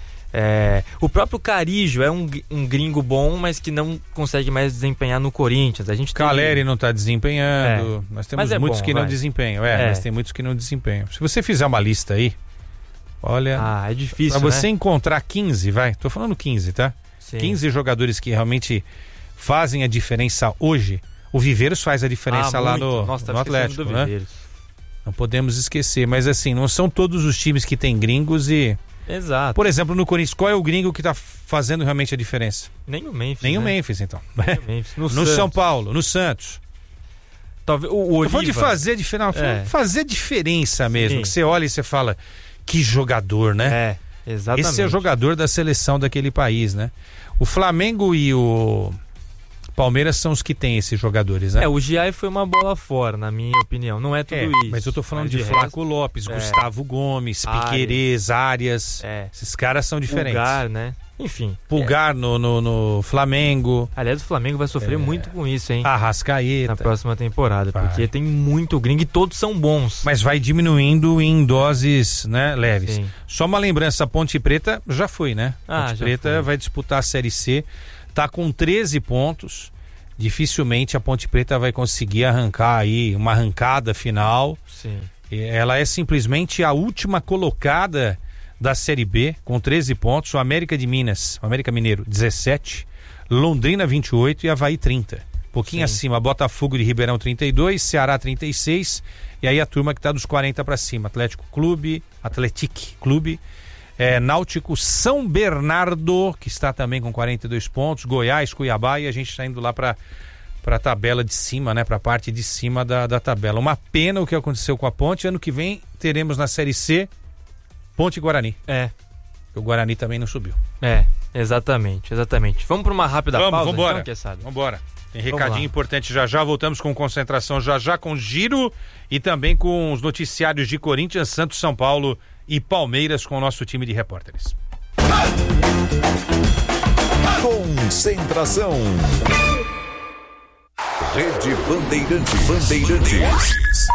É, o próprio Carijo é um, um gringo bom, mas que não consegue mais desempenhar no Corinthians. A gente Caleri teve... não está desempenhando. É, nós temos é muitos bom, que vai. não desempenham. É, é, mas tem muitos que não desempenham. Se você fizer uma lista aí, olha. Ah, é difícil. Para você né? encontrar quinze, vai. Tô falando quinze, tá? Sim. quinze jogadores que realmente fazem a diferença hoje. O Viveiros faz a diferença ah, lá muito. no, Nossa, no Atlético, né? Não podemos esquecer, mas assim, não são todos os times que têm gringos e. Exato. Por exemplo, no Corinthians, qual é o gringo que está fazendo realmente a diferença? Nem o Memphis. Nem né? o Memphis, então. Nem o Memphis. No, no São Paulo, no Santos. Talvez o, o Oliva. de fazer diferença, é. fazer diferença mesmo. Sim. Que você olha e você fala, que jogador, né? É. Exatamente. Esse é jogador da seleção daquele país, né? O Flamengo e o Palmeiras são os que têm esses jogadores, né? É, o Giai foi uma bola fora, na minha opinião. Não é tudo é, isso. Mas eu tô falando mas de, de Flaco resto, Lopes, é. Gustavo Gomes, Piquerez, Arias. É. Esses caras são diferentes. Pulgar, né? Enfim. Pulgar é. no, no, no Flamengo. Aliás, o Flamengo vai sofrer é. muito com isso, hein? Arrascaeta. Na próxima temporada, vai. porque tem muito gringo e todos são bons. Mas vai diminuindo em doses, né, leves. Sim. Só uma lembrança, a Ponte Preta já foi, né? Ah, Ponte já Preta foi. vai disputar a Série C, tá com treze pontos. Dificilmente a Ponte Preta vai conseguir arrancar aí uma arrancada final. Sim. Ela é simplesmente a última colocada da Série B, com treze pontos. O América de Minas, o América Mineiro, dezessete, Londrina, vinte e oito e Avaí, trinta. Um pouquinho Sim. acima, Botafogo de Ribeirão, trinta e dois, Ceará, trinta e seis, e aí a turma que está dos quarenta para cima, Atlético Clube, Atletic Clube, é, Náutico São Bernardo, que está também com quarenta e dois pontos, Goiás, Cuiabá, e a gente está indo lá para para a tabela de cima, né, para a parte de cima da, da tabela. Uma pena o que aconteceu com a Ponte. Ano que vem teremos na Série C Ponte e Guarani. É. O Guarani também não subiu. É, exatamente, exatamente. Vamos para uma rápida vamos, pausa, vambora. então, que sabe? Vambora. Tem Vamos recadinho lá. importante já já, voltamos com concentração já já, com giro e também com os noticiários de Corinthians, Santos, São Paulo e Palmeiras com o nosso time de repórteres. Concentração. Rede Bandeirantes. Bandeirantes.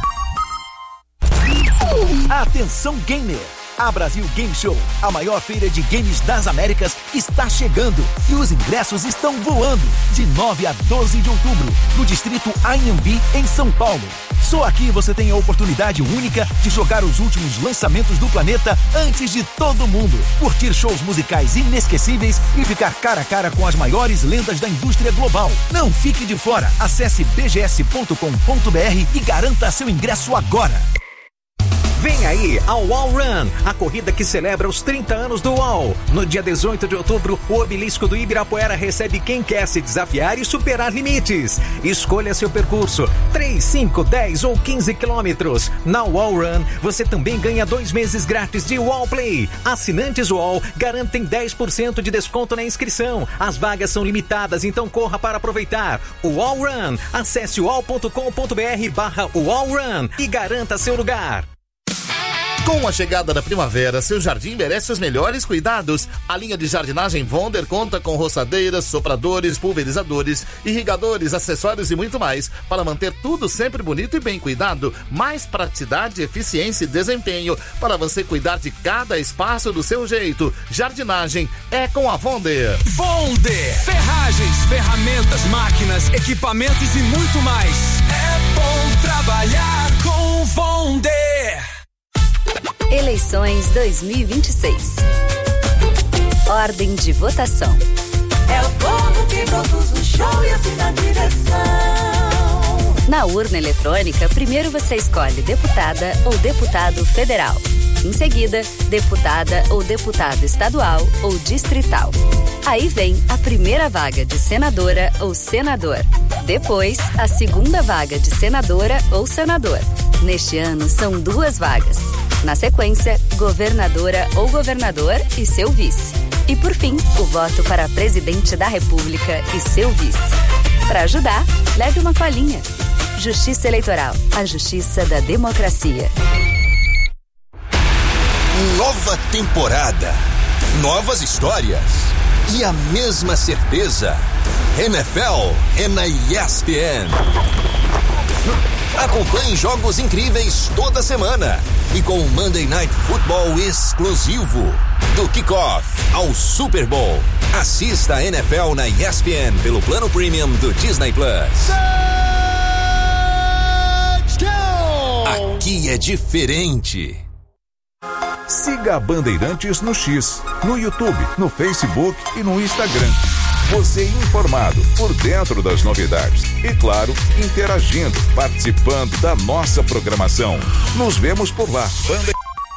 Atenção gamer! A Brasil Game Show, a maior feira de games das Américas, está chegando e os ingressos estão voando. De nove a doze de outubro, no distrito Anhembi, em São Paulo. Só aqui você tem a oportunidade única de jogar os últimos lançamentos do planeta antes de todo mundo. Curtir shows musicais inesquecíveis e ficar cara a cara com as maiores lendas da indústria global. Não fique de fora. Acesse b g s ponto com ponto b r e garanta seu ingresso agora. Vem aí ao Wall Run, a corrida que celebra os trinta anos do Wall. No dia dezoito de outubro, o obelisco do Ibirapuera recebe quem quer se desafiar e superar limites. Escolha seu percurso, três, cinco, dez ou quinze quilômetros. Na Wall Run, você também ganha dois meses grátis de Wall Play. Assinantes Wall garantem dez por cento de desconto na inscrição. As vagas são limitadas, então corra para aproveitar. O Wall Run, acesse wall ponto com ponto b r barra Wall Run e garanta seu lugar. Com a chegada da primavera, seu jardim merece os melhores cuidados. A linha de jardinagem Vonder conta com roçadeiras, sopradores, pulverizadores, irrigadores, acessórios e muito mais para manter tudo sempre bonito e bem cuidado. Mais praticidade, eficiência e desempenho para você cuidar de cada espaço do seu jeito. Jardinagem é com a Vonder. Vonder, ferragens, ferramentas, máquinas, equipamentos e muito mais. É bom trabalhar com Vonder. Eleições dois mil e vinte e seis. Ordem de votação. É o povo que produz o show e assina a direção. Na urna eletrônica, primeiro você escolhe deputada ou deputado federal. Em seguida, deputada ou deputado estadual ou distrital. Aí vem a primeira vaga de senadora ou senador. Depois, a segunda vaga de senadora ou senador. Neste ano, são duas vagas. Na sequência, governadora ou governador e seu vice. E por fim, o voto para presidente da República e seu vice. Para ajudar, leve uma colinha. Justiça Eleitoral, a justiça da democracia. Nova temporada, novas histórias e a mesma certeza. N F L é na E S P N. Acompanhe jogos incríveis toda semana e com o Monday Night Football exclusivo. Do kickoff ao Super Bowl. Assista a N F L na E S P N pelo plano premium do Disney Plus. Aqui é diferente. Siga a Bandeirantes no X, no YouTube, no Facebook e no Instagram. Você informado, por dentro das novidades e, claro, interagindo, participando da nossa programação. Nos vemos por lá. Bande...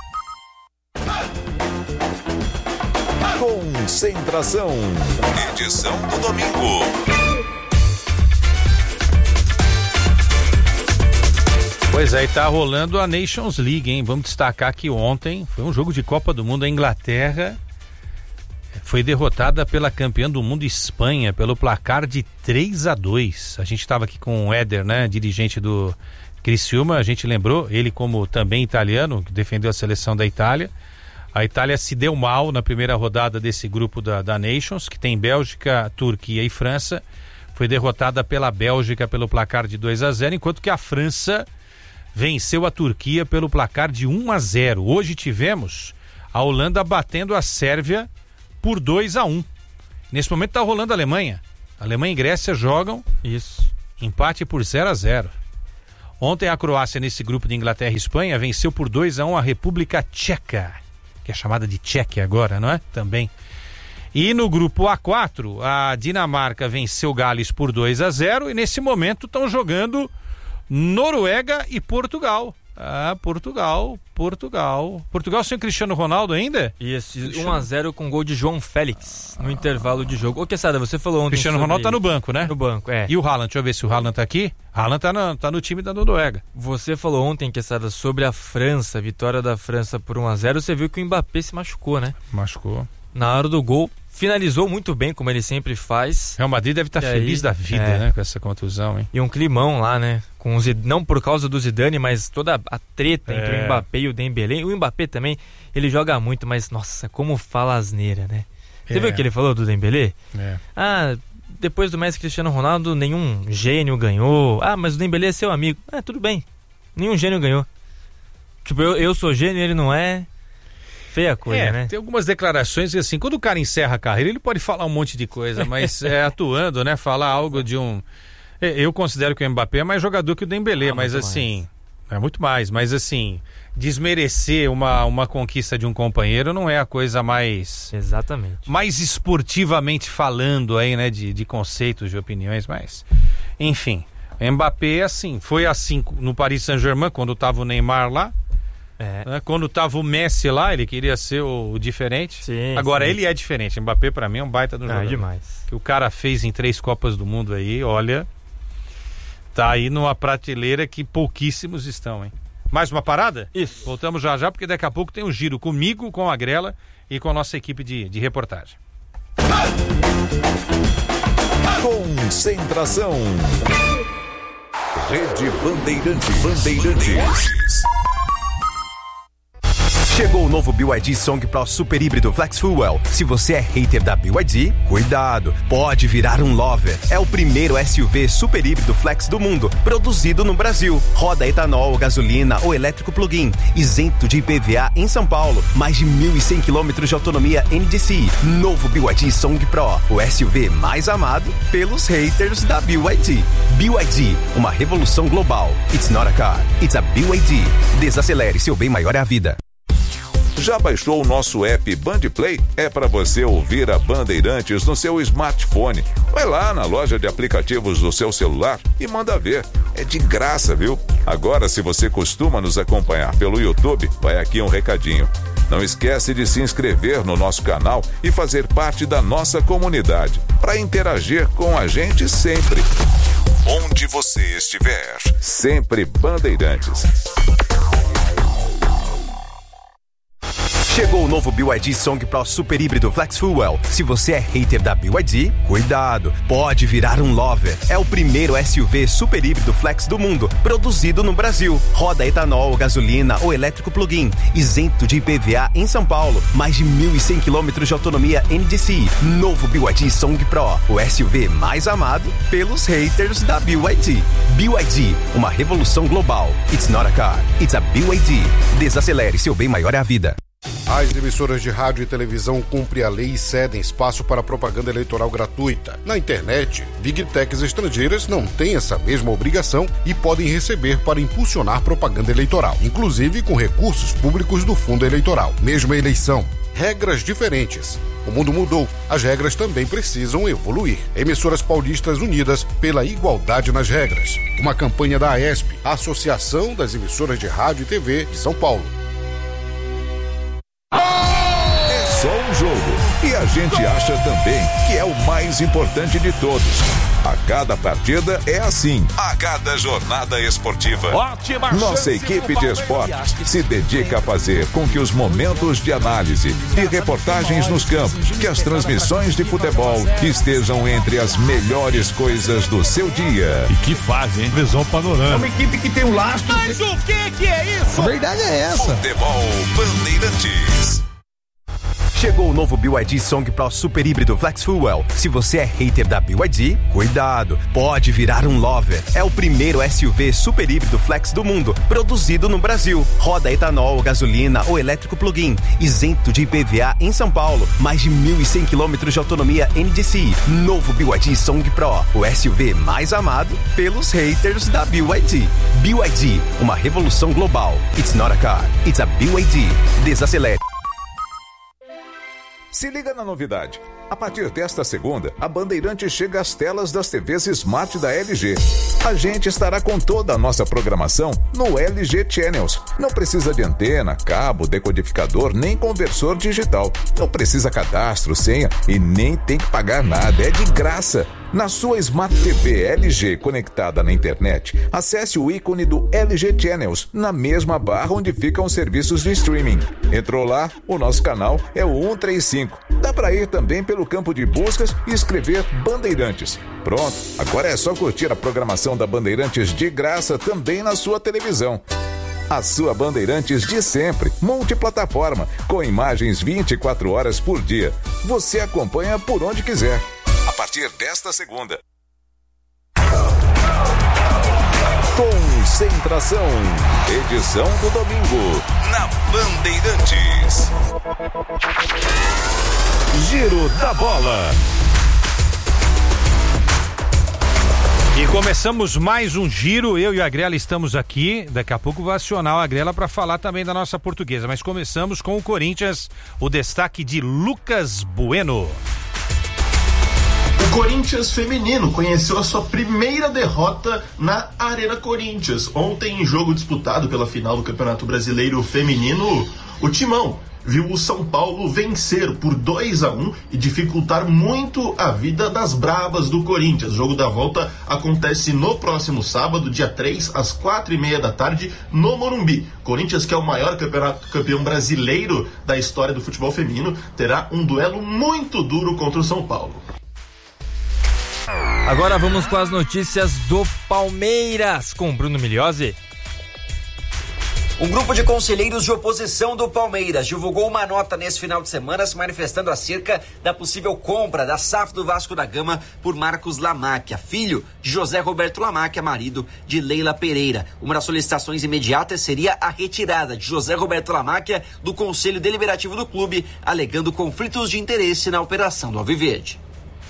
Concentração. Edição do domingo. Pois é, e tá rolando a Nations League, hein? Vamos destacar que ontem foi um jogo de Copa do Mundo. A Inglaterra foi derrotada pela campeã do mundo Espanha pelo placar de três a dois. A gente estava aqui com o Éder, né, dirigente do Criciúma, a gente lembrou, ele como também italiano, que defendeu a seleção da Itália. A Itália se deu mal na primeira rodada desse grupo da, da Nations, que tem Bélgica, Turquia e França. Foi derrotada pela Bélgica pelo placar de dois a zero, enquanto que a França venceu a Turquia pelo placar de um a zero. Hoje tivemos a Holanda batendo a Sérvia por dois a um. Nesse momento está rolando a Alemanha. A Alemanha e Grécia jogam. Isso. Empate por zero a zero. Ontem a Croácia, nesse grupo de Inglaterra e Espanha, venceu por dois a um a República Tcheca, que é chamada de Tchequia agora, não é? Também. E no grupo A quatro, a Dinamarca venceu Gales por dois a zero e nesse momento estão jogando Noruega e Portugal. Ah, Portugal, Portugal. Portugal sem o Cristiano Ronaldo ainda? Isso, um a zero com gol de João Félix no ah. intervalo de jogo. Ô, Quesada, você falou ontem Cristiano sobre... Ronaldo tá no banco, né? No banco, é. E o Haaland, deixa eu ver se o Haaland tá aqui. Haaland tá no, tá no time da Noruega. Você falou ontem, Quesada, sobre a França, vitória da França por um a zero. Você viu que o Mbappé se machucou, né? Machucou. Na hora do gol, finalizou muito bem, como ele sempre faz. Real Madrid deve estar tá feliz aí, da vida, é. né? Com essa contusão, hein? E um climão lá, né? Com o Zidane, não por causa do Zidane, mas toda a treta é. entre o Mbappé e o Dembélé. O Mbappé também, ele joga muito, mas nossa, como fala asneira, né? Você é. viu o que ele falou do Dembélé? É. Ah, depois do Messi e Cristiano Ronaldo, nenhum gênio ganhou. Ah, mas o Dembélé é seu amigo. Ah, tudo bem. Nenhum gênio ganhou. Tipo, eu, eu sou gênio e ele não é. Feia coisa, é, né? Tem algumas declarações que, assim, quando o cara encerra a carreira, ele pode falar um monte de coisa, mas é atuando, né? Falar algo de um... Eu considero que o Mbappé é mais jogador que o Dembélé, ah, mas assim... Mais. É muito mais, mas assim... Desmerecer uma, uma conquista de um companheiro não é a coisa mais... Exatamente. Mais esportivamente falando aí, né? De, de conceitos, de opiniões, mas... Enfim, o Mbappé, assim, foi assim no Paris Saint-Germain, quando tava o Neymar lá. É. Né? Quando tava o Messi lá, ele queria ser o, o diferente. Sim, Agora sim. ele é diferente. Mbappé pra mim é um baita do ah, jogador. É demais. Que o cara fez em três Copas do Mundo aí, olha, tá aí numa prateleira que pouquíssimos estão, hein? Mais uma parada? Isso. Voltamos já já, porque daqui a pouco tem um giro comigo, com a Grela e com a nossa equipe de, de reportagem. Concentração. Rede Bandeirantes. Bandeirantes. Chegou o novo B Y D Song Pro Super Híbrido Flex Fuel. Se você é hater da B Y D, cuidado, pode virar um lover. É o primeiro S U V super híbrido flex do mundo, produzido no Brasil. Roda etanol, gasolina ou elétrico plug-in, isento de I P V A em São Paulo. Mais de mil e cem quilômetros de autonomia N D C I. Novo B Y D Song Pro, o S U V mais amado pelos haters da B Y D. B Y D, uma revolução global. It's not a car, it's a B Y D. Desacelere, seu bem maior é a vida. Já baixou o nosso app Band Play? É para você ouvir a Bandeirantes no seu smartphone. Vai lá na loja de aplicativos do seu celular e manda ver. É de graça, viu? Agora, se você costuma nos acompanhar pelo YouTube, vai aqui um recadinho. Não esquece de se inscrever no nosso canal e fazer parte da nossa comunidade, para interagir com a gente sempre. Onde você estiver, sempre Bandeirantes. Chegou o novo B Y D Song Pro Super Híbrido Flex Fuel. Se você é hater da B Y D, cuidado, pode virar um lover. É o primeiro S U V super híbrido flex do mundo, produzido no Brasil. Roda etanol, gasolina ou elétrico plug-in, isento de I P V A em São Paulo. Mais de mil e cem quilômetros de autonomia N D C I. Novo B Y D Song Pro, o S U V mais amado pelos haters da B Y D. B Y D, uma revolução global. It's not a car, it's a B Y D. Desacelere, seu bem maior é a vida. As emissoras de rádio e televisão cumprem a lei e cedem espaço para propaganda eleitoral gratuita. Na internet, Big Techs estrangeiras não têm essa mesma obrigação e podem receber para impulsionar propaganda eleitoral, inclusive com recursos públicos do fundo eleitoral. Mesma eleição, regras diferentes. O mundo mudou, as regras também precisam evoluir. Emissoras Paulistas Unidas pela Igualdade nas Regras. Uma campanha da A E S P, a Associação das Emissoras de Rádio e T V de São Paulo. É só um jogo. E a gente acha também que é o mais importante de todos. A cada partida é assim. A cada jornada esportiva. Ótima Nossa equipe de esportes se dedica a fazer com que os momentos de análise e reportagens nos campos, que as transmissões de futebol estejam entre as melhores coisas do seu dia. E que fase, hein? Visão panorâmica. É uma equipe que tem um lastro. Mas o que que é isso? A verdade é essa. Futebol Bandeirantes. Chegou o novo B Y D Song Pro Super Híbrido Flex Fuel. Se você é hater da B Y D, cuidado, pode virar um lover. É o primeiro S U V super híbrido flex do mundo, produzido no Brasil. Roda etanol, gasolina ou elétrico plug-in, isento de I P V A em São Paulo. Mais de mil e cem quilômetros de autonomia N D C I. Novo B Y D Song Pro, o S U V mais amado pelos haters da B Y D. B Y D, uma revolução global. It's not a car, it's a B Y D. Desacelere. Se liga na novidade. A partir desta segunda, a Bandeirantes chega às telas das T Vs Smart da L G. A gente estará com toda a nossa programação no L G Channels. Não precisa de antena, cabo, decodificador, nem conversor digital. Não precisa cadastro, senha e nem tem que pagar nada. É de graça. Na sua Smart T V L G conectada na internet, acesse o ícone do L G Channels na mesma barra onde ficam os serviços de streaming. Entrou lá, o nosso canal é o cento e trinta e cinco. Dá para ir também pelo campo de buscas e escrever Bandeirantes. Pronto, agora é só curtir a programação da Bandeirantes de graça também na sua televisão. A sua Bandeirantes de sempre, multiplataforma, com imagens vinte e quatro horas por dia. Você acompanha por onde quiser. A partir desta segunda. Concentração, edição do domingo, na Bandeirantes. Giro da Bola. E começamos mais um giro, eu e a Grela estamos aqui, daqui a pouco vou acionar a Grela para falar também da nossa portuguesa, mas começamos com o Corinthians, o destaque de Lucas Bueno. O Corinthians feminino conheceu a sua primeira derrota na Arena Corinthians. Ontem, em jogo disputado pela final do Campeonato Brasileiro Feminino, o Timão viu o São Paulo vencer por dois a um e dificultar muito a vida das brabas do Corinthians. O jogo da volta acontece no próximo sábado, dia três, às quatro e meia da tarde, no Morumbi. Corinthians, que é o maior campeonato, campeão brasileiro da história do futebol feminino, terá um duelo muito duro contra o São Paulo. Agora vamos com as notícias do Palmeiras, com Bruno Migliozzi. Um grupo de conselheiros de oposição do Palmeiras divulgou uma nota nesse final de semana se manifestando acerca da possível compra da S A F do Vasco da Gama por Marcos Lamáquia, filho de José Roberto Lamáquia, marido de Leila Pereira. Uma das solicitações imediatas seria a retirada de José Roberto Lamáquia do Conselho Deliberativo do clube, alegando conflitos de interesse na operação do Alviverde.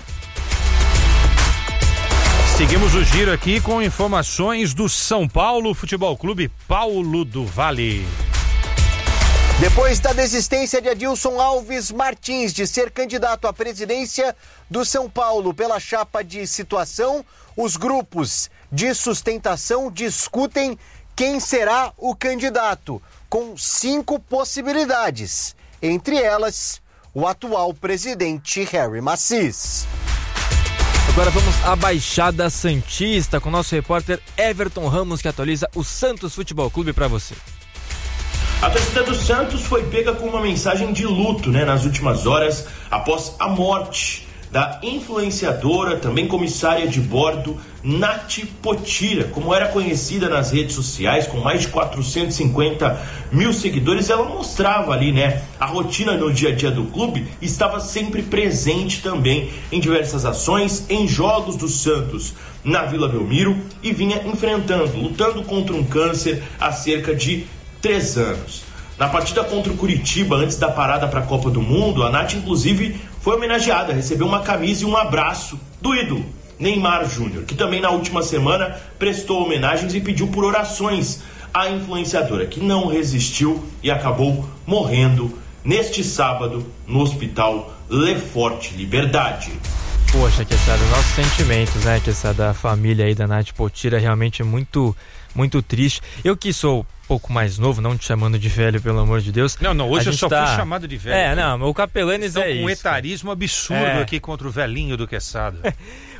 Seguimos o giro aqui com informações do São Paulo Futebol Clube, Paulo do Vale. Depois da desistência de Adilson Alves Martins de ser candidato à presidência do São Paulo pela chapa de situação, os grupos de sustentação discutem quem será o candidato, com cinco possibilidades, entre elas o atual presidente Harry Macis. Agora vamos à Baixada Santista com o nosso repórter Everton Ramos, que atualiza o Santos Futebol Clube para você. A torcida do Santos foi pega com uma mensagem de luto, né, nas últimas horas, após a morte da influenciadora, também comissária de bordo, Nath Potira, como era conhecida nas redes sociais, com mais de quatrocentos e cinquenta mil seguidores. Ela mostrava ali, né, a rotina no dia a dia do clube, e estava sempre presente também em diversas ações, em jogos do Santos na Vila Belmiro, e vinha enfrentando, lutando contra um câncer há cerca de três anos. Na partida contra o Curitiba, antes da parada para a Copa do Mundo, a Nath, inclusive, foi homenageada, recebeu uma camisa e um abraço do ídolo, Neymar Júnior, que também na última semana prestou homenagens e pediu por orações à influenciadora, que não resistiu e acabou morrendo neste sábado no Hospital Lefort Liberdade. Poxa, Queçada, nossos sentimentos, né, Queçada, da família aí da Nath Potira, realmente muito, muito triste. Eu que sou pouco mais novo, não te chamando de velho, pelo amor de Deus. Não, não, hoje eu só tá... fui chamado de velho. É, não, o Capelanes é com isso. um etarismo absurdo é. aqui contra o velhinho do Queçada.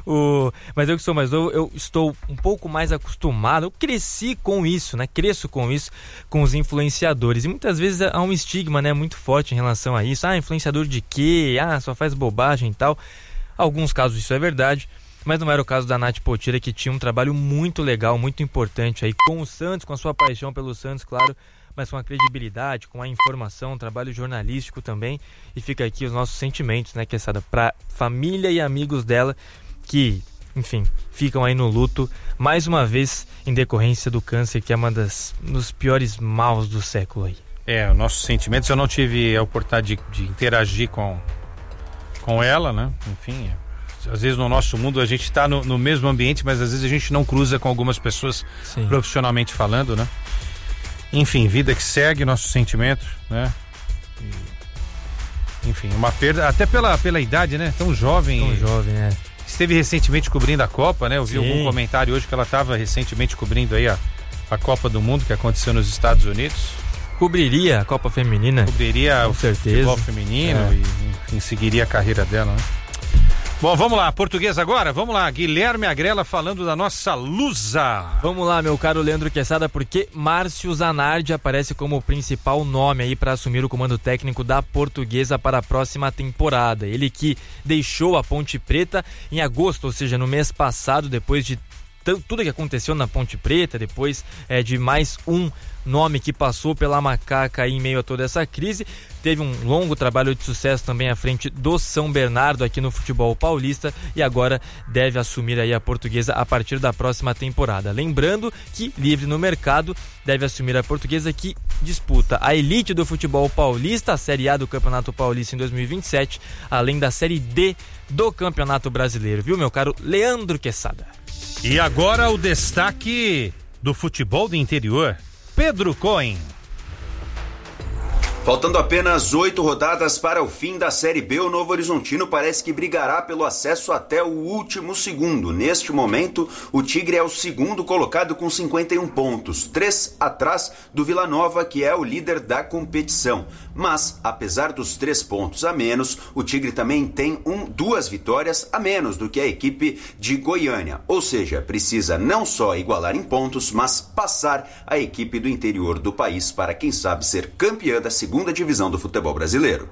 o... Mas eu que sou mais novo, eu estou um pouco mais acostumado, eu cresci com isso, né? Cresço com isso, com os influenciadores. E muitas vezes há um estigma, né, muito forte em relação a isso. Ah, influenciador de quê? Ah, só faz bobagem e tal. Alguns casos isso é verdade, mas não era o caso da Nath Potira, que tinha um trabalho muito legal, muito importante aí com o Santos, com a sua paixão pelo Santos, claro, mas com a credibilidade, com a informação, um trabalho jornalístico também. E fica aqui os nossos sentimentos, né, Quesada, para família e amigos dela que, enfim, ficam aí no luto, mais uma vez em decorrência do câncer, que é uma das dos piores maus do século aí. É, os nossos sentimentos. Eu não tive a oportunidade de, de interagir com, com ela, né? Enfim, é. Às vezes no nosso mundo a gente está no, no mesmo ambiente, mas às vezes a gente não cruza com algumas pessoas. Sim. Profissionalmente falando, né? Enfim, vida que segue, nossos sentimentos, né? E, enfim, uma perda, até pela, pela idade, né? Tão jovem. Tão jovem, né? Esteve recentemente cobrindo a Copa, né? Eu vi Sim. algum comentário hoje que ela estava recentemente cobrindo aí a, a Copa do Mundo que aconteceu nos Estados Unidos. Cobriria a Copa Feminina? Cobriria com o certeza. Futebol feminino é. e enfim, seguiria a carreira dela, né? Bom, vamos lá, português agora? Vamos lá, Guilherme Agrela falando da nossa Lusa. Vamos lá, meu caro Leandro Quesada, porque Márcio Zanardi aparece como o principal nome aí para assumir o comando técnico da Portuguesa para a próxima temporada. Ele que deixou a Ponte Preta em agosto, ou seja, no mês passado, depois de tudo que aconteceu na Ponte Preta, depois é, de mais um nome que passou pela macaca aí em meio a toda essa crise. Teve um longo trabalho de sucesso também à frente do São Bernardo aqui no futebol paulista e agora deve assumir aí a Portuguesa a partir da próxima temporada. Lembrando que, livre no mercado, deve assumir a Portuguesa, que disputa a elite do futebol paulista, a Série A do Campeonato Paulista em dois mil e vinte e sete, além da Série D do Campeonato Brasileiro, viu, meu caro Leandro Quesada? E agora o destaque do futebol do interior, Pedro Cohen. Faltando apenas oito rodadas para o fim da Série B, o Novo Horizontino parece que brigará pelo acesso até o último segundo. Neste momento, o Tigre é o segundo colocado com cinquenta e um pontos, três atrás do Vila Nova, que é o líder da competição. Mas, apesar dos três pontos a menos, o Tigre também tem um, duas vitórias a menos do que a equipe de Goiânia. Ou seja, precisa não só igualar em pontos, mas passar a equipe do interior do país para, quem sabe, ser campeã da segunda segunda divisão do futebol brasileiro.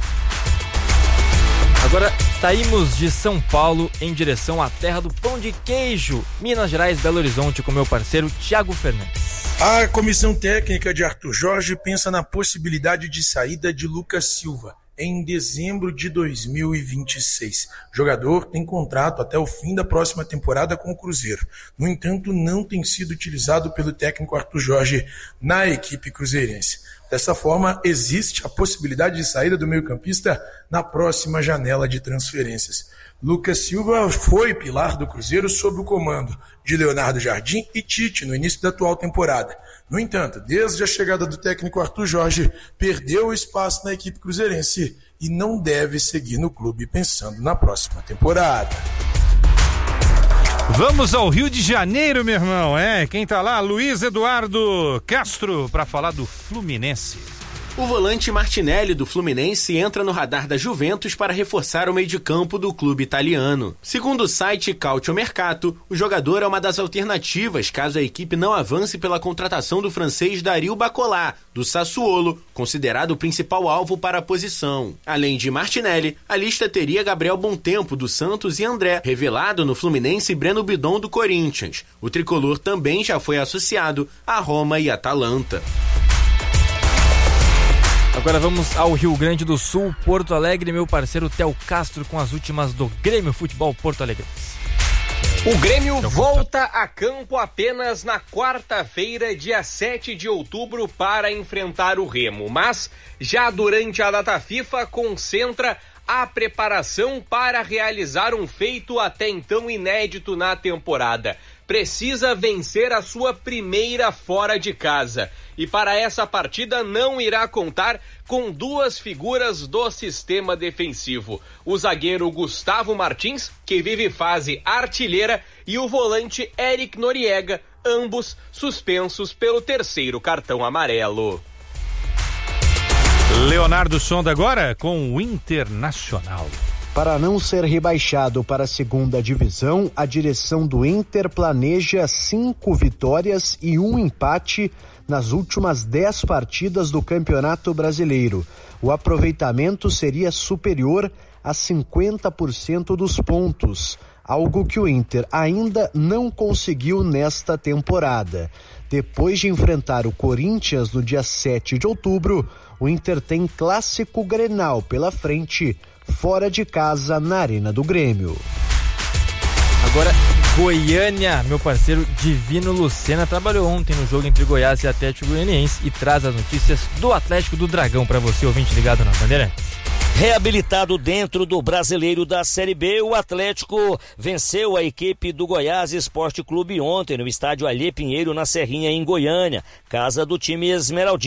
Agora saímos de São Paulo em direção à terra do pão de queijo, Minas Gerais, Belo Horizonte, com meu parceiro Thiago Fernandes. A comissão técnica de Arthur Jorge pensa na possibilidade de saída de Lucas Silva em dezembro de dois mil e vinte e seis. O jogador tem contrato até o fim da próxima temporada com o Cruzeiro. No entanto, não tem sido utilizado pelo técnico Arthur Jorge na equipe cruzeirense. Dessa forma, existe a possibilidade de saída do meio-campista na próxima janela de transferências. Lucas Silva foi pilar do Cruzeiro sob o comando de Leonardo Jardim e Tite no início da atual temporada. No entanto, desde a chegada do técnico Arthur Jorge, perdeu o espaço na equipe cruzeirense e não deve seguir no clube pensando na próxima temporada. Vamos ao Rio de Janeiro, meu irmão, é? Quem tá lá? Luiz Eduardo Castro, para falar do Fluminense. O volante Martinelli do Fluminense entra no radar da Juventus para reforçar o meio de campo do clube italiano. Segundo o site Calciomercato, o jogador é uma das alternativas caso a equipe não avance pela contratação do francês Dario Bacolá, do Sassuolo, considerado o principal alvo para a posição. Além de Martinelli, a lista teria Gabriel Bontempo, do Santos, e André, revelado no Fluminense, e Breno Bidon, do Corinthians. O tricolor também já foi associado a Roma e Atalanta. Agora vamos ao Rio Grande do Sul, Porto Alegre, meu parceiro Theo Castro com as últimas do Grêmio Futebol Porto Alegre. O Grêmio volta a campo apenas na quarta-feira, dia sete de outubro, para enfrentar o Remo, mas já durante a data FIFA concentra a preparação para realizar um feito até então inédito na temporada. Precisa vencer a sua primeira fora de casa. E para essa partida não irá contar com duas figuras do sistema defensivo. O zagueiro Gustavo Martins, que vive fase artilheira, e o volante Eric Noriega, ambos suspensos pelo terceiro cartão amarelo. Leonardo Sonda agora com o Internacional. Para não ser rebaixado para a segunda divisão, a direção do Inter planeja cinco vitórias e um empate nas últimas dez partidas do Campeonato Brasileiro. O aproveitamento seria superior a cinquenta por cento dos pontos, algo que o Inter ainda não conseguiu nesta temporada. Depois de enfrentar o Corinthians no dia sete de outubro, o Inter tem clássico Grenal pela frente, fora de casa na Arena do Grêmio. Agora, Goiânia, meu parceiro Divino Lucena trabalhou ontem no jogo entre Goiás e Atlético Goianiense e traz as notícias do Atlético do Dragão para você, ouvinte ligado na Bandeirantes. Reabilitado dentro do Brasileiro da Série B, o Atlético venceu a equipe do Goiás Esporte Clube ontem no estádio Alê Pinheiro, na Serrinha, em Goiânia, casa do time esmeraldino.